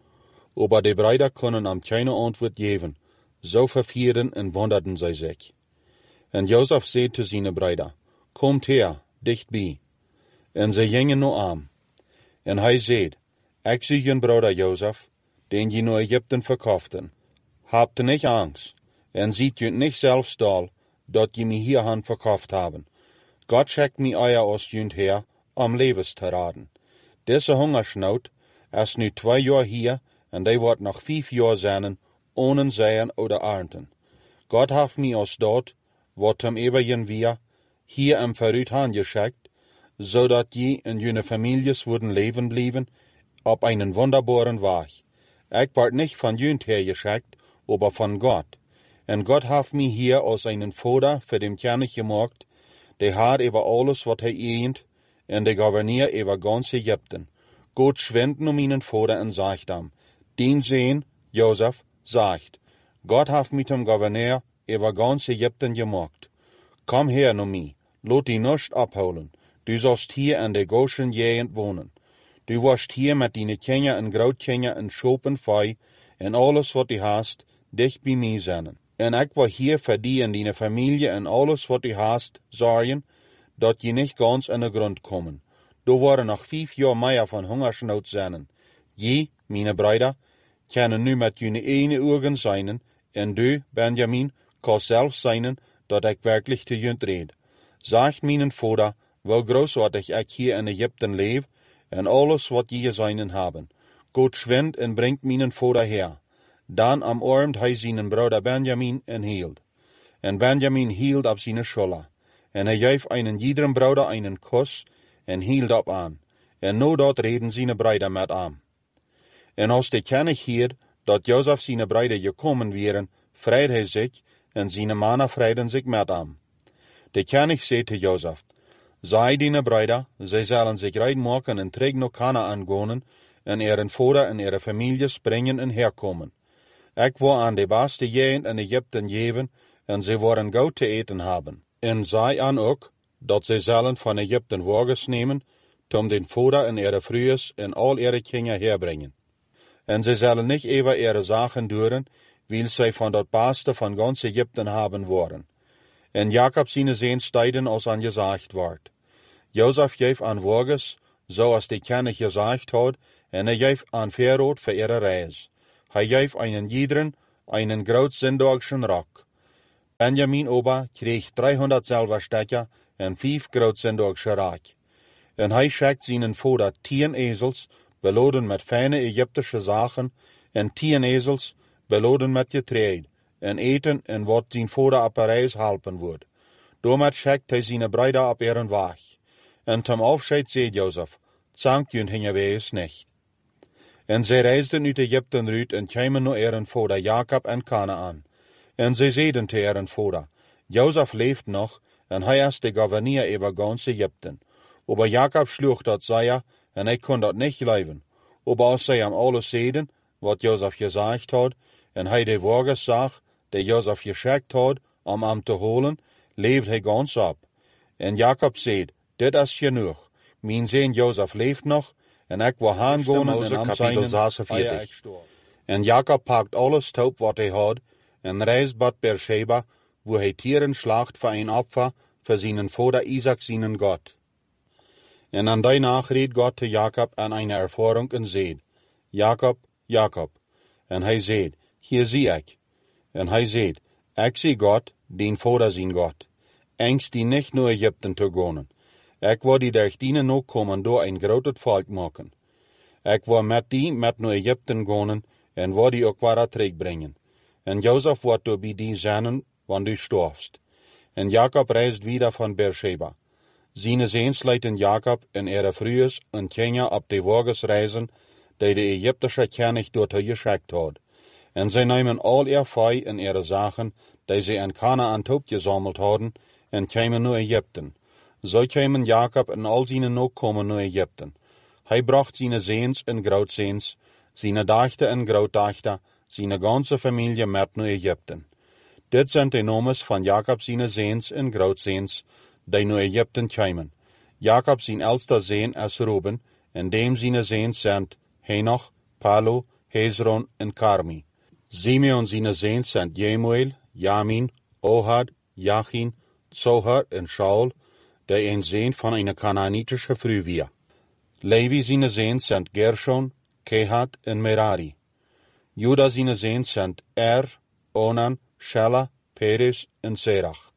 Aber de bruider konden hem keine antwoord geven, zo vervierden en wonderden zij zich. En Jozef zei te zijn bruider, komt her, dichtbij. En zij gingen naar hem. En hij zei, ik zie je broeder Jozef, den je naar Egypten verkochten. Hebt niet angst, en ziet je niet zelf stal, dat je me hierhan verkocht hebben. God schickt me eier als junt her, om levens te raden. Deze hongersnood is nu 2 jaar hier, en die wordt nog 5 jaar zijn, ohne zeeën oder ernten. God heeft me als dat, wat hem eeuwigen weer, hier hem vooruit aangeschikt, zodat je en jullie families worden leven blijven, op een wonderbaren weg. Ik word niet van junt hergeschikt, aber van God. En God heeft me hier als een vader voor dem kennis gemaakt, de had over alles wat hij eent, en de governeer over ganz Egypten. God schwendt naar mijn vader en zegt hem, dien zoon, Jozef, zegt, God heeft met hem gouverneur over ganz Egypten gemaakt. Kom her naar mij, laat die nicht ophouden. Du zult hier in de Goshen gegend wonen. Du wirst hier met die kinderen en grootkinderen en schopen vee en alles wat du hast, dicht bij mij zijn. En ik wil hier voor die en die familie en alles wat du hast, zorgen, dat je niet ganz in de grond komen. Er worden nog 5 jaar meer van hongersnood zijn. Je, mijn broeder, kunnen nu met jullie ene ogen zijn, en du, Benjamin, kan zelf zijn, dat ik werkelijk te junt red. Zegt mijn vader, wel grootwaardig ik hier in Egypten leef, en alles wat je gezien hebben. God schwendt en brengt mijn vader her. Dan omarmt hij zijn broeder Benjamin en hield. En Benjamin hield op zijn schouder. En hij geeft einen iederen broeder einen kus, en hield op aan. En nu dat reden zijn broeder met hem. En als de kennis hier, dat Jozef zijn broeder gekomen waren, vrede hij zich, en zijn mannen vrijden zich met hem. De kennis zei te Jozef, zij die broeder, zij zullen zich reid maken en terug naar Kanaan gaan, en ihren vader en ihre families brengen en herkomen. Ik wil aan de beste gegend in Egypten geven, en zij worden goud te eten hebben. En zij aan ook, dat zij zullen van Egypten wagens nemen, om den vader en ihre vrouwen en al ihre kinderen herbrengen. En zij zullen niet even ihre zaken duren, wil zij van dat beste van ganz Egypten hebben worden. En Jacob zijn zoons stijden als aan gezegd wordt. Jozef geeft aan wagens, zoals de kennis gezegd had, en hij geeft aan verrood voor ihre reis. Hij geeft einen iederen einen groot zendogschen rock. Benjamin ober kreeg 300 silverstekken en 5 groot zendogsche raak. En hij schickt zijn vader 10 ezels, beladen met fijne Egyptische zaken, en 10 ezels, beladen met getreed, en eten en wat zijn vader op reis helpen wordt. Daarmee schickt hij zijn bruiden op ihren weg. En ten afscheid zei Jozef, zankt jun hingen wees niet. En zij reisden uit Egypte uit en kwamen naar ihren vader Jacob en Kanaan. En zij zeiden te ihren vader, Jozef leeft nog, en hij is de gouverneur over gans Egypten. Aber Jacob sloeg dat zij, en hij kon dat niet leven. Aber als zij hem alles zeiden, wat Jozef gezegd had, en hij de woorden zag, die Jozef geschikt had, om hem te holen, leefde hij gans op. En Jacob zei, dit is genoeg. Mijn zoon Jozef leeft nog, en ik wil gaan gaan en hem zijn. En Jacob pakt alles toe wat hij had, en reist bad Beersheba, wo hij tieren slacht voor een opfer, voor zijn vader Isaac zijn God. En aan daarna reed God te Jacob aan een ervaring en zei, Jacob, Jacob. En hij zei, hier zie ik. En hij zei, ik zie God, dien vader zijn God. Angst die niet naar Egypten te gaan. Ik wil die durch dienen nog komen door een groot volk maken. Ik wil met die met naar Egypten gaan en wil die ook weer terugbrengen. En Jozef wordt door bij die zijn, want du storfst. En Jacob reist wieder van Beersheba. Zijn zoons leiden Jacob en ihre vroers en kinderen op de wagens reizen, die de Egyptische koning door te geschikt had. En zij nemen al ihr vee en ihre zaken, die zij in Kanaan opgezameld hadden, en kwamen naar Egypten. Zo kwamen Jacob en al zijn nakomen naar Egypten. Hij bracht zijn zoons en grootzoons, zijn dochter en grootdochter, zijn ganze familie met naar Egypten. Dit zijn de namen van Jacob zijn zoons en grootzoons, die naar Egypten kwamen. Jacob zijn oudste zoon is Reuben, en dem zijn zoons zijn Henoch, Palu, Hezron en Carmi. Simeon zijn zoons zijn Jemuel, Jamin, Ohad, Jachin, Zohar en Shaul, die een zoon van een Canaanitische vrouw was. Levi zijn zoons zijn Gershon, Kehat en Merari. Juda zijn zoons zijn Onan, Shelah, Perez en Serach.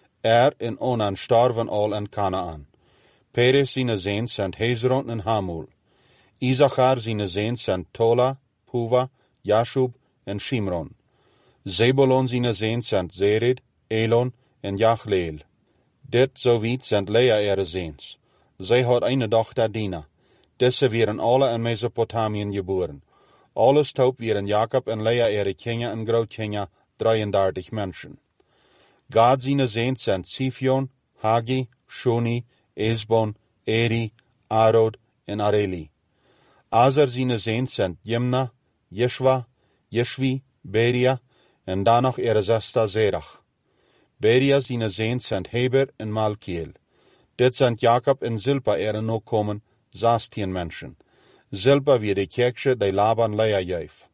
En Onan starven al in Kanaan. Perez zijn zoons zijn Hezron en Hamul. Issachar zijn zoons zijn Tola, Puva, Jashub en Shimron. Zebulon zijn zoons zijn Zered, Elon en Jachleel. Dit zowiet zijn Lea ihre zoons. Zij had een dochter Dina. Deze waren alle in Mesopotamien geboren. Alles toe waren Jacob en Lea ihre kinderen en grootkinderen 33 mensen. Gad zijn zoons zijn Sifion, Hagi, Shoni, Esbon, Eri, Arod en Areli. Azer zijn zoons zijn Jimna, Jeshwa, Jeshvi, Beria en dan nog ihre zuster Zerach. Beria zijn zoons zijn Heber en Malkiel. Dit zijn Jacob en Zilpa ihre nakomen, 16 mensen. Zilpa wie de kerkje die Laban Lea geef.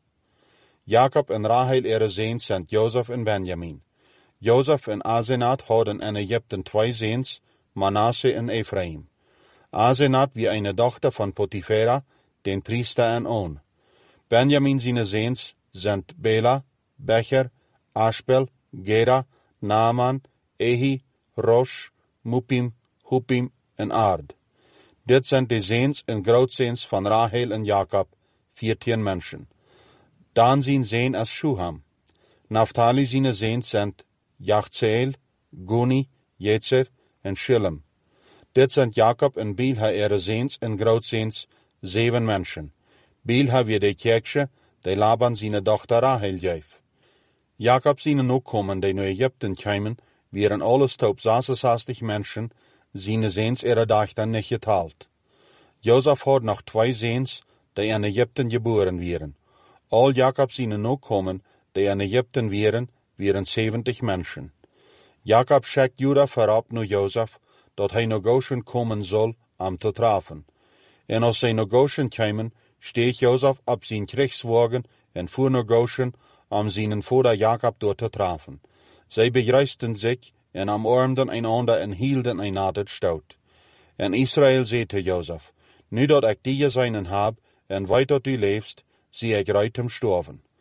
Jacob en Rahel ihre zoons zijn Jozef en Benjamin. Jozef en Asenat hadden in Egypten 2 zoons, Manasse en Ephraim. Asenat wie een dochter van Potifera, den priester en On. Benjamin zijn zoons zijn Bela, Becher, Ashbel, Gera, Naaman, Ehi, Rosh, Mupim, Hupim en Ard. Dit zijn de zoons en grootzoons van Rahel en Jacob, 14 mensen. Dan zijn zoon is Shuham. Naphtali zijn zoons zijn Jachzeel, Guni, Jetzer en Shillem. Dit zijn Jacob en Bilha ihre zoons en grootzoons, 7 mensen. Bilha wie de kerkje, die Laban zijn dochter Rahel geef. Jacob zijn nakomen die naar Egypten kwamen, waren alles top 66 mensen, zijn zoons ihre dochter niet geteld. Jozef had nog 2 zoons, die in Egypten geboren waren. Al Jacob zijn nakomen, die in Egypten waren 70 mensen. Jacob schikt Juda voorop naar Jozef, dat hij naar Goshen komen zal om te treffen. En als zij naar Goshen kwamen, steeg Jozef op zijn krijgswagen en voer naar Goshen om zijn vader Jacob door te treffen. Zij begrijsten zich en omarmden einander en hielden einander stoot. En Israël zei te Jozef, nu dat ik die gezien heb en weet dat u leefst, zie ik rijt hem sterven.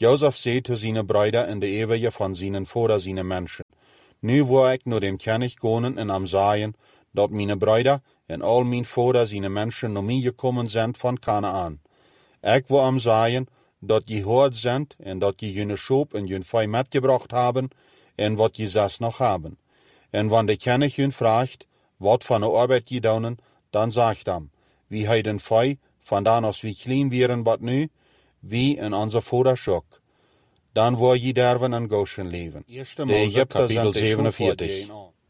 Jozef zei te zijn bruiden in de eeuwige van zijn vader zijn mensen. Nu wil ik naar dem kennis gaan en am zeggen, dat mijn bruiden en al mijn vader zijn mensen naar mij gekomen zijn van Kanaan. Ik wil am zeggen, dat je hoort zijn en dat je jullie schoop en jullie vee metgebracht hebben en wat je zelfs nog hebben. En wanneer de kennis jullie vraagt, wat van de arbeid je doen, dan zegt hem, wie heiden vee, vandaan als wie klein waren wat nu, wie en onze vaders ook. Dan wil je derven en Goshen leven. De Egypter kapitel 47.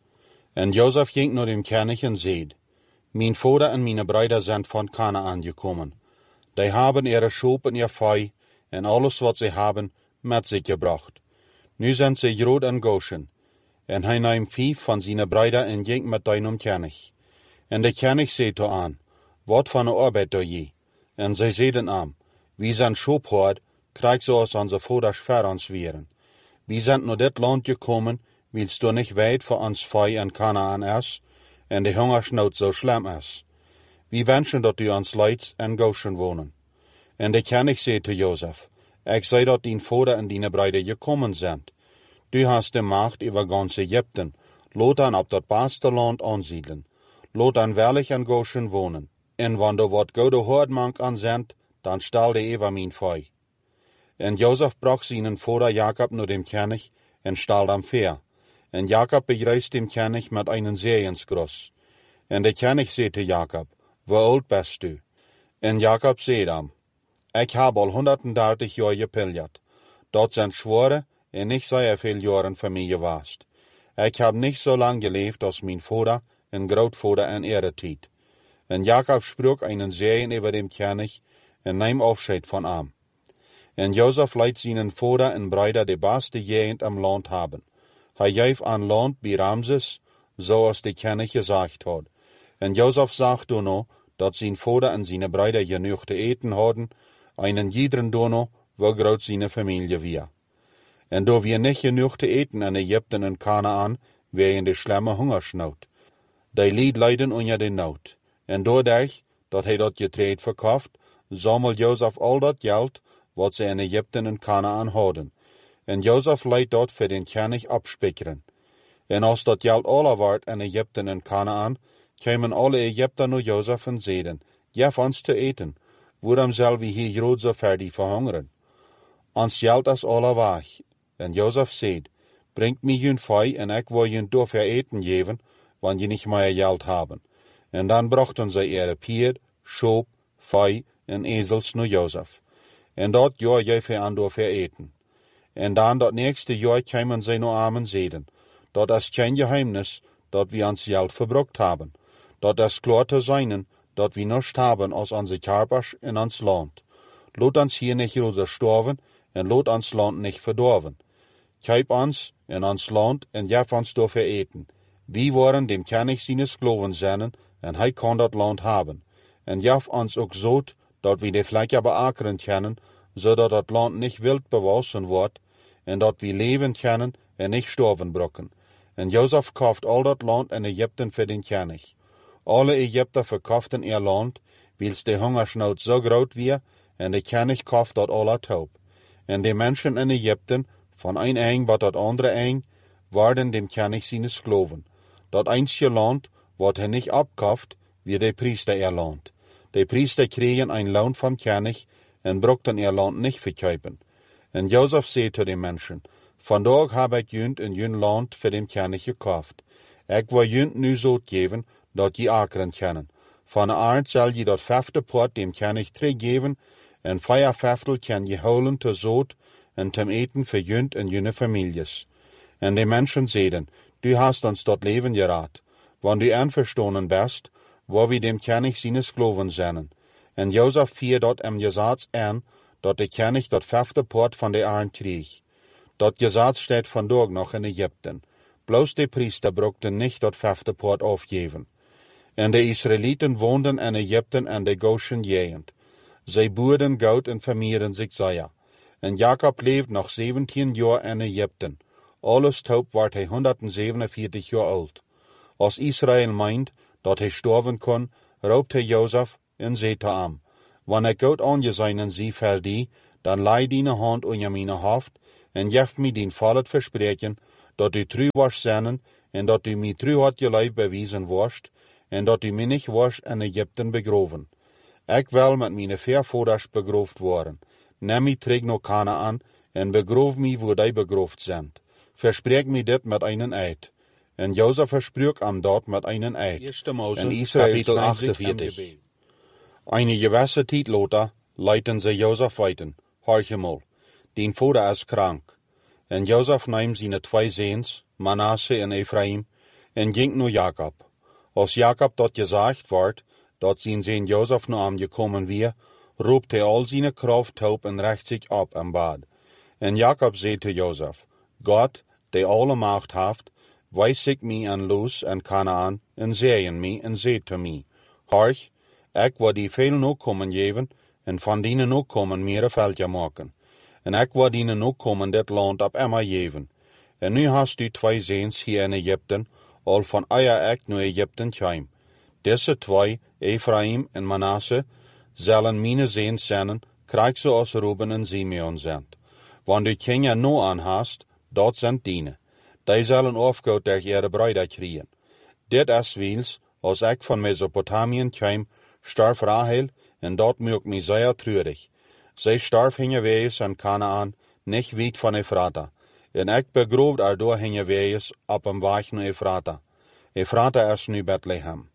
En Jozef ging naar dem kennis en zei, mijn vader en mijn bruiden zijn van Kanaan gekomen. Die hebben ihre schoop en ihr vee en alles wat ze hebben met zich gebracht. Nu zijn ze groot in Goshen. En hij nam 5 van zijn bruiden en ging met deinem kennis. En de kennis zei te aan, wat van de arbeid doe je? En zij zeiden aan, wie zijn schoophoord, krijgt zoals onze vaders voor ons waren. We zijn naar dit land gekomen, wils du niet weet voor ons vee en Kanaan is, en de hongersnood zo slim is. We wensen dat u ons leidt en Goshen wonen. En de kennis zei te Jozef, ik zei dat dien vader en dien bruiden gekomen zijn. Du hast de macht over gans Egypten, laat dan op dat beste land aansiedelen. Laat dan wellig in Goshen wonen. En wanneer wat goede hoordmank aan zendt, dan stel de over mijn vee. En Jozef bracht zijn vader Jacob naar dem kennis en stel hem ver. En Jacob begreist dem kennis met een zeeënsgros. En de kennis zei te Jacob, hoe oud best u? En Jacob zei hem, ik heb al 130 jaar gepilgerd. Dat zijn zware en niet zeer veel jaren voor mij geweest. Ik heb niet zo lang geleefd als mijn vader en grootvader in ihre tijd. En Jacob sprak een zegen over dem kennis en nam afscheid van hem. En Jozef liet zijn vader en bruiden de beste gegend im land hebben. Hij gaf aan land bij Ramses, zoals de kennis gezegd had. En Jozef zag toen dat zijn vader en zijn bruiden genoeg te eten hadden, en iederen dono hoe groot zijn familie was. En door we niet genoeg te eten in Egypte en Kanaan, wegen de slimme hongersnood. Die liet lijden onder de nood. En doordat hij dat getreed verkocht, zamelde Jozef al dat geld wat ze in Egypte en Kanaan hadden. En Jozef liet dat voor den kennis opspikkeren. En als dat geld alle werd in Egypte en Kanaan, kwamen alle Egypten naar Jozef en zeiden, geef ons te eten, waarom zal we hier groot zo verder verhongeren? Ons geld is alle weg. En Jozef zei, brengt mij hun vee en ik wil hun dafür eten geven, wanneer je niet meer geld hebben. En dan brachten zij ihre pier, schoop, vee en ezels naar Jozef. En dat jaar gaf hij aan dafür eten. En dan dat nächste jaar kwamen zij naar hem en zeiden, dat is geen geheimnis, dat we ons geld verbruikt hebben. Dat is klaar te zijn, dat we niets hebben als onze karpers en ons land. Laat ons hier niet roze sterven en laat ons land niet verdorven. Kijk ons en ons land en geef ons dafür eten. We worden dem kennis zijn skloven zijn en hij kan dat land hebben. En geef ons ook zout, dat we de vlekken beakeren kunnen, zodat het land niet wild bewassen wordt, en dat we leven kunnen en niet sterven brokken. En Jozef kocht al dat land in Egypte voor den kennis. Alle Egypter verkochten ihr land, wils de hongersnood zo groot was, en de kennis kocht dat alle toe. En de mensen in Egypte, van een eng wat dat andere eng, waren dem kennis zijn skloven. Dat einzige land, wat hij niet opkocht, wie de priester ihr land. De priester kregen een loon van kennis en brochten ihr land niet verkopen. En Jozef zei te de mensen, vandaag heb ik junt en jun land voor dem kennis gekocht. Ik wil junt nu zout geven, dat je akeren kennen. Van de aard zal je dat 5e poort dem kennis teruggeven, en 4/5 kan je houden te zout en te eten voor junt en junne families. En de mensen zeiden, du hast ons dat leven geraad. Wanneer du einverstanden bist, waar we dem kennis zijn skloven zijn. En Jozef vier dat gezats aan, dat de kennis dat 5e poort van de aard kreeg. Dat gezats staat vandaag nog in Egypte. Bloos de priester brochten niet dat 5e poort afgeven. En de Israëlieten woonden in Egypte en de Goshen gegend. Zij boerden goud en vermeerden zich zeer. En Jacob leefde nog 17 jaar in Egypte. Alles toe werd hij 147 jaar oud. Als Israël meint dat hij sterven kon, roept hij Jozef en zei te hem, wanneer ik goud aangezien zie voor die, dan lei dine hand onder mijn hoofd en geef me dien vallet verspreken, dat u trouw was zijn en dat u mij trouw had je lijf bewijzen worst en dat u mij niet was in Egypten begroven. Ik wil met mijn voorvouders begroofd worden. Neem mij terug naar Kanaan en begroof mij waar die begroofd zijn. Verspreek mij dit met een eed. En Jozef verspreek hem dat met een eed. Eerste Moses, En Israël kapitel 48. Eine gewisse tijd later leiden ze Jozef weiten. Horchemol, dien vader is krank. En Jozef neemt zijn 2 zoons, Manasse en Ephraim, en ging naar Jacob. Als Jacob dat gezegd wordt, dat zijn zoon Jozef naar hem gekomen weer, roept hij al zijn kracht op en recht zich op en bad. En Jacob zei te Jozef, God, die alle macht heeft, wijs ik mij aan Luz en Kanaan, en zegen mij, en zei te mij, Horch, ik wil die veel nakomen geven, en van die nakomen meer veldje maken. En ik wil die nakomen dit land op Emma geven. En nu hast u 2 zoons hier in Egypten, al van eier ik naar Egypten kwam. Deze 2, Ephraim en Manasse, zullen mijn zoons zijn, krijg zoals Ruben en Simeon zijn. Want u ken je nu aan hast, dat zijn dienen. Die zullen afgaan tegen ihre broeder krijgen. Dit is wils, als ik van Mesopotamien kwam, starf Rahel, en dat maakt mij zeer treurig. Zij starf hingewees aan Kanaan, niet weit van Ephrata. En ik begroef erdoor hingewees op een weg naar Ephrata. Ephrata is nu Bethlehem.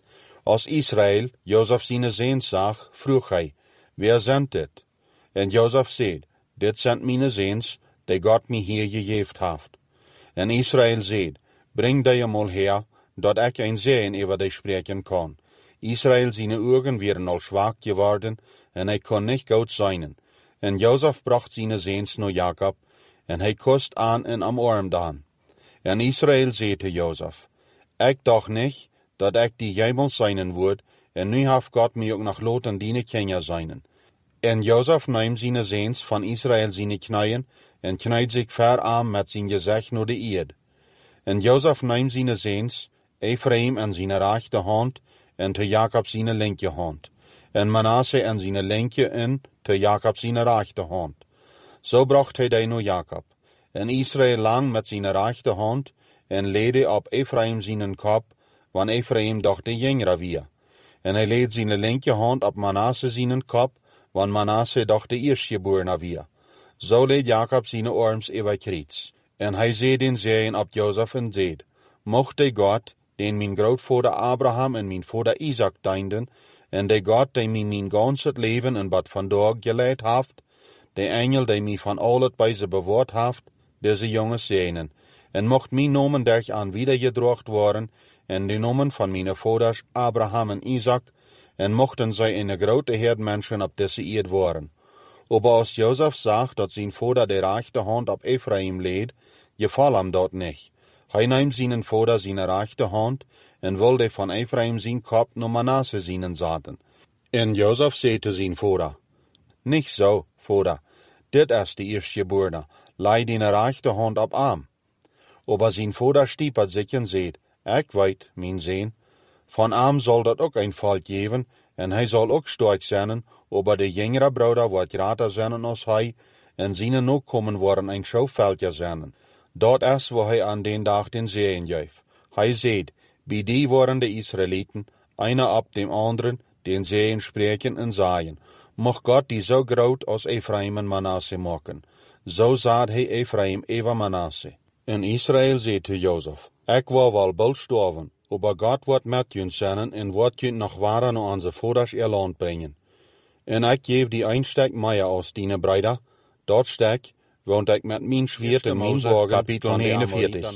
Als Israël Jozef zijn zoons zag, vroeg hij, wie zijn dit? En Jozef zei, dit zijn mijn zoons, die God mij hier gegeven heeft. En Israël zei, breng die eenmaal her, dat ik een zegen over die spreken kan. Israël zijn ogen werden al zwak geworden, en hij kon niet goed zijn. En Jozef bracht zijn zoons naar Jacob, en hij kust aan en am arm dan. En Israël zei te Jozef, ik dacht niet, dat ik die jemel zijn word, en nu heeft God mij ook nog laten dienen Kenia zijn. En Jozef neemt zijn zoons van Israël zijn knieën, en knijdt zich ver aan met zijn gezicht naar de eerd. En Jozef neemt zijn zoons, Ephraim en zijn rechterhand, en te Jacob zijn linkerhand. En Manasse en zijn linker en te Jacob zijn rechterhand. Zo bracht hij die naar Jacob. En Israël lang met zijn rechterhand, en leidde op Ephraim zijn kop, want Ephraim dacht de jongere weer. En hij leed zijn linkerhand op Manasse zijn kop, want Manasse dacht de eerstgeborene weer. Zo leed Jacob zijn arms over kriets. En hij zei den zegen op Jozef en zei, mocht de God, den mijn grootvader Abraham en mijn vader Isaac dienden, en de God die mij mijn ganse leven en wat vandaag geleid heeft, de engel die mij van al het bij ze bewaard heeft, deze jongens zegenen. En mocht mijn nomen derg aan wiedergedracht worden, en de nomen van mijn vaders Abraham en Isaac, en mochten zij een grote herd mensen op deze eerd worden. Maar als Jozef zag dat zijn vader de rechterhand op Ephraim leed, geval hem dat niet. Hij neemt zijn vader zijn rechterhand, en wilde van Ephraim zijn kop naar Manasse zijn zaten. En Jozef zei te zijn vader, niet zo, vader, dit is de eerstgeborene, lei die rechterhand op hem. Maar zijn vader stiepert zich en zei, ik weet, mijn zoon, van hem zal dat ook een volk geven, en hij zal ook sterk zijn, maar de jongere broeder wordt groter zijn als hij, en zijn nakomen worden een schouwveldje zijn. Dat is wat hij aan den dag den zegen geeft. Hij zegt, bij die worden de Israëlieten, einer op dem anderen, den zegen spreken en zaaien. Mocht God die zo groot als Ephraim en Manasse maken. Zo zaad hij Ephraim over Manasse. En Israël zei te Jozef, ik wil wel bald sterven, maar God wordt met jullie zijn en wordt jullie nog waren naar onze vaders land brengen. En ik geef die een stuk meer als die broeder, dat stuk, want ik met mijn zwaard en mijn wagen van 41.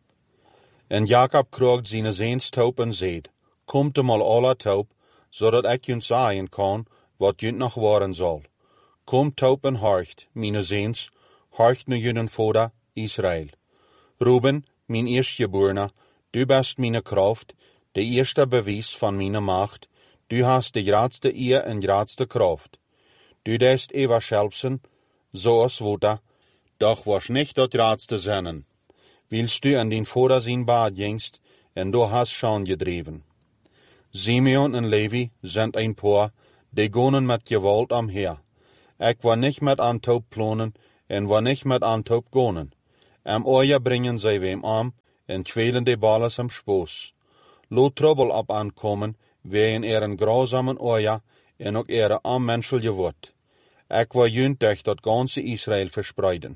En Jacob kroeg zijn zoons toe en zei, komt er mal alle toe, zodat ik jullie zeggen kan, wat jullie nog worden zal. Kom toe en horcht, mijn zoons, horcht naar jullie vader, Israël. Ruben, mijn eerstgeborene, du bist mijn kracht, de eerste bewijs van mijn macht, du hast de grootste eer en grootste kracht. Du deest ever schelpsen, zoals water, doch was niet dat grootste zinnen. Wilst du aan den vader zijn baard jengst, en du hast schon gedreven. Simeon en Levi zijn een paar, die gonen met geweld omher. Ik wil niet met aantoop plonen en wil niet met aantoop gonen. Oja brengen zij weem aan en kwelen de balles am spoos. Loot trouble op aankomen, wegen een grauzamen oja en ook onmenselijke woord. Ik wil juntig dat ganse Israël verspreiden.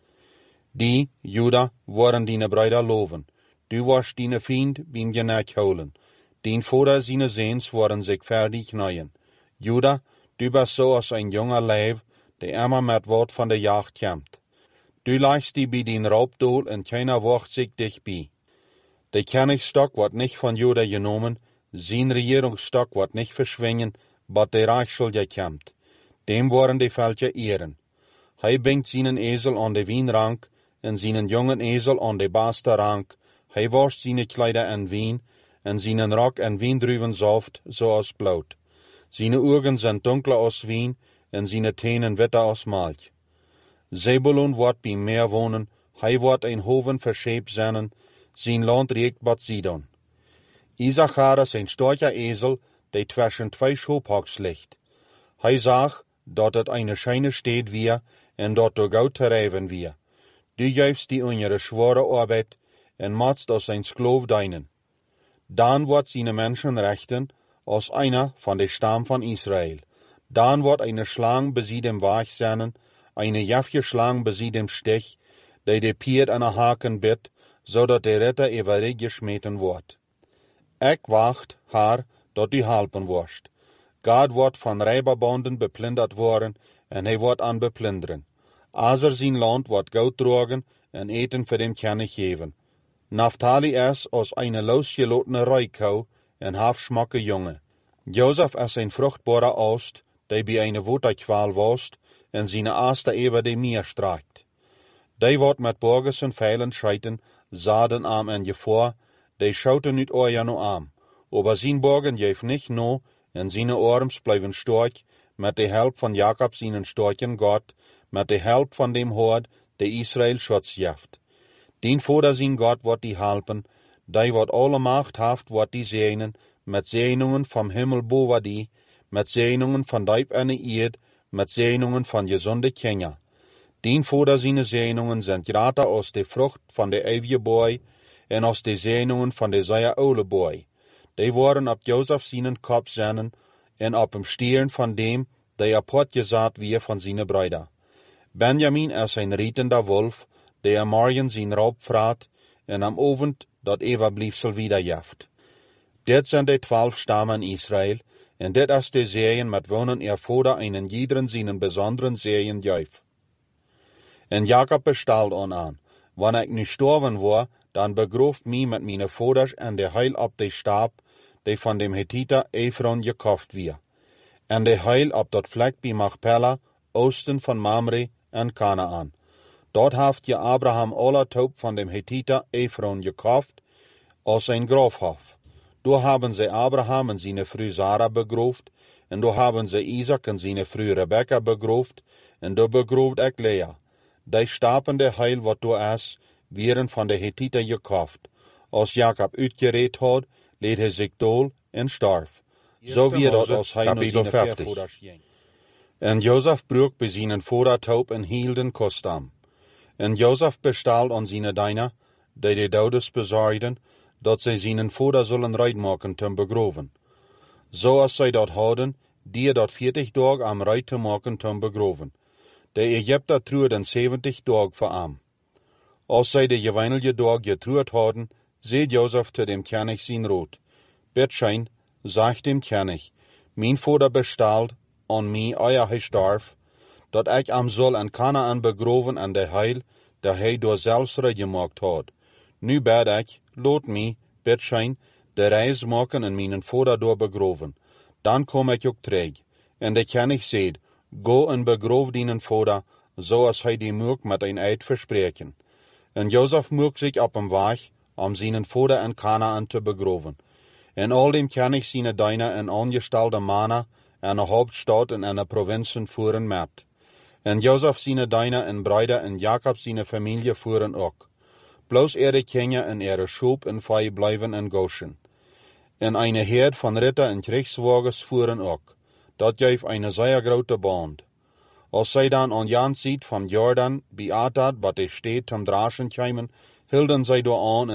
Die, Juda, worden dine bruida loven. Du was dine vriend, bin je nek houden. Dien vader zijn zeens worden zich verdig knaaien. Juda, du bent zoals een jonge leeuw, die immer met woord van de jacht kämpt. Du lijst die bij dien raapdoel en keiner wacht zich dichtbij. De koningsstok wordt niet van Juda genomen, zijn regeringsstok wordt niet verzwingen, maar de reich zal je kämpt. Dem worden de veldje eren. Hij brengt zijn ezel aan de wienrank en zijn jongen ezel aan de beste rank. Hij wascht zijn kleider en wien en zijn rok en wiendruivensaft zoals bloed. Zijn ogen zijn donker als wien en zijn tenen witter als melk. Zebulun wordt bij meer wonen, hij wordt een hoven verscheep zijn, zijn land riekt wat Sidon. Issachar is een sterke ezel, die tussen twee schoophaks ligt. Hij zag dat het een schijne stad weer en dat er goud te rijven weer. Du geeft die onder zware arbeid en maakt als een skloof dienen. Dan wordt zijn mensen rechten als einer van de stam van Israël. Dan wordt een slang bezit hem waag zijn, een jafje slang bezit hem stich, die de pier aan de haken bit, zodat de ritter everig gesmeten wordt. Ik wacht haar dat u helpen wordt. God wordt van rijberbanden beplunderd worden en hij wordt aan beplunderen. Azer zijn land wordt goud drogen en eten voor hem kunnen geven. Naphtali is als een losgelotene rijkou en halfsmakke jongen. Jozef is een vruchtbare oost, die bij een waterkwaal woest en zijn aaste over de meer strijkt. Die wordt met borgers en veilen scheiten, zaden aan en gevoor, die schouten niet oorjano aan. Aber zijn borgen geeft niet no en zijn arms blijven sterk, met de help van Jacob zijn sterken God, met de help van dem hoord, de Israël schutz geeft. Dien vader zijn God wordt die helpen, die wordt alle macht haft wordt die zegenen, met zegeningen van hemel boven die, met zegeningen van diep en de eerd, met zegeningen van gezonde kinderen. Dien vader zijn zegeningen zijn groter als de vrucht van de eeuwige boy en als de zegeningen van de zeer oude boy. Die worden op Jozef zijn kop zijn en op hem stieren van dem, die apart gezaad weer van zijn bruiden. Benjamin is een rietende wolf, die am morgen zijn raap vraat en am avond dat overbliefsel wederjeft. Dit zijn de 12 stammen Israël, en dit is de zeeën met wonen er vader einen iederen zijn besonderen zeeën geef. En Jacob bestalt aan, wanneer ik nu sterven word, dan begrooft mij met mijn vaders en de heil op de stap, die van dem Hethiter Ephron gekocht weer. En de heil op dat vlek bij Machpelah, oosten van Mamre en Kanaan. Dort heeft je Abraham alle toop van dem Hethiter Ephron gekocht, als een grafhof. Door hebben ze Abraham en zijn vrouw Sarah begroofd, en door hebben ze Isaac en zijn vrouw Rebecca begroofd, en door begroofd ik Lea. Die stapende heil wat door is, werden van de Hethiter gekocht. Als Jacob uitgereed had, leed hij zich dool en starf. Zo weer dat als hij naar zijn 50. En Jozef broek bij zijn vadertoop en hielden kostam. En Jozef bestalt aan zijn dienaar, die de douders bezorgden, dat zij zijn vader zullen rijden te begroven. Zoals zij dat hadden, die dat 40 dagen am rijden te maken te begroven. De Egypter truuden 70 dagen voor am. Als zij de geweinige dag getruud hadden, zei Jozef te dem König zijn rood. Bitschein, zegt dem König, mijn vader bestalt aan mij eer hij starf, dat ik am zal en Kanaan begroven en de heil, dat hij door zelfs gemaakt had. Nu bid ik, laat mij, bitschein, de reis maken en mijn vader door begroven. Dan kom ik ook terug. En de König zei, go en begroof dienen vader, zoals hij die mocht met een eid verspreken. En Jozef mocht zich op hem weg, om zijn vader en Kanaan te begroven. En al dem König zijn dienaar en aangestelde mannen en de hoofdstad en de provincien voeren met. En Jozef zijn dienaar en bruiden en Jacob zijn familie voeren ook. Bloos de kinderen en de schoop en vee blijven in Goshen. En een herd van ritter en krijgswagens voeren ook. Dat geeft een zeer grote band. Als zij dan aan Jan ziet van Jordan bij Atad, wat er steekt om draschen tjijmen, hielden zij door aan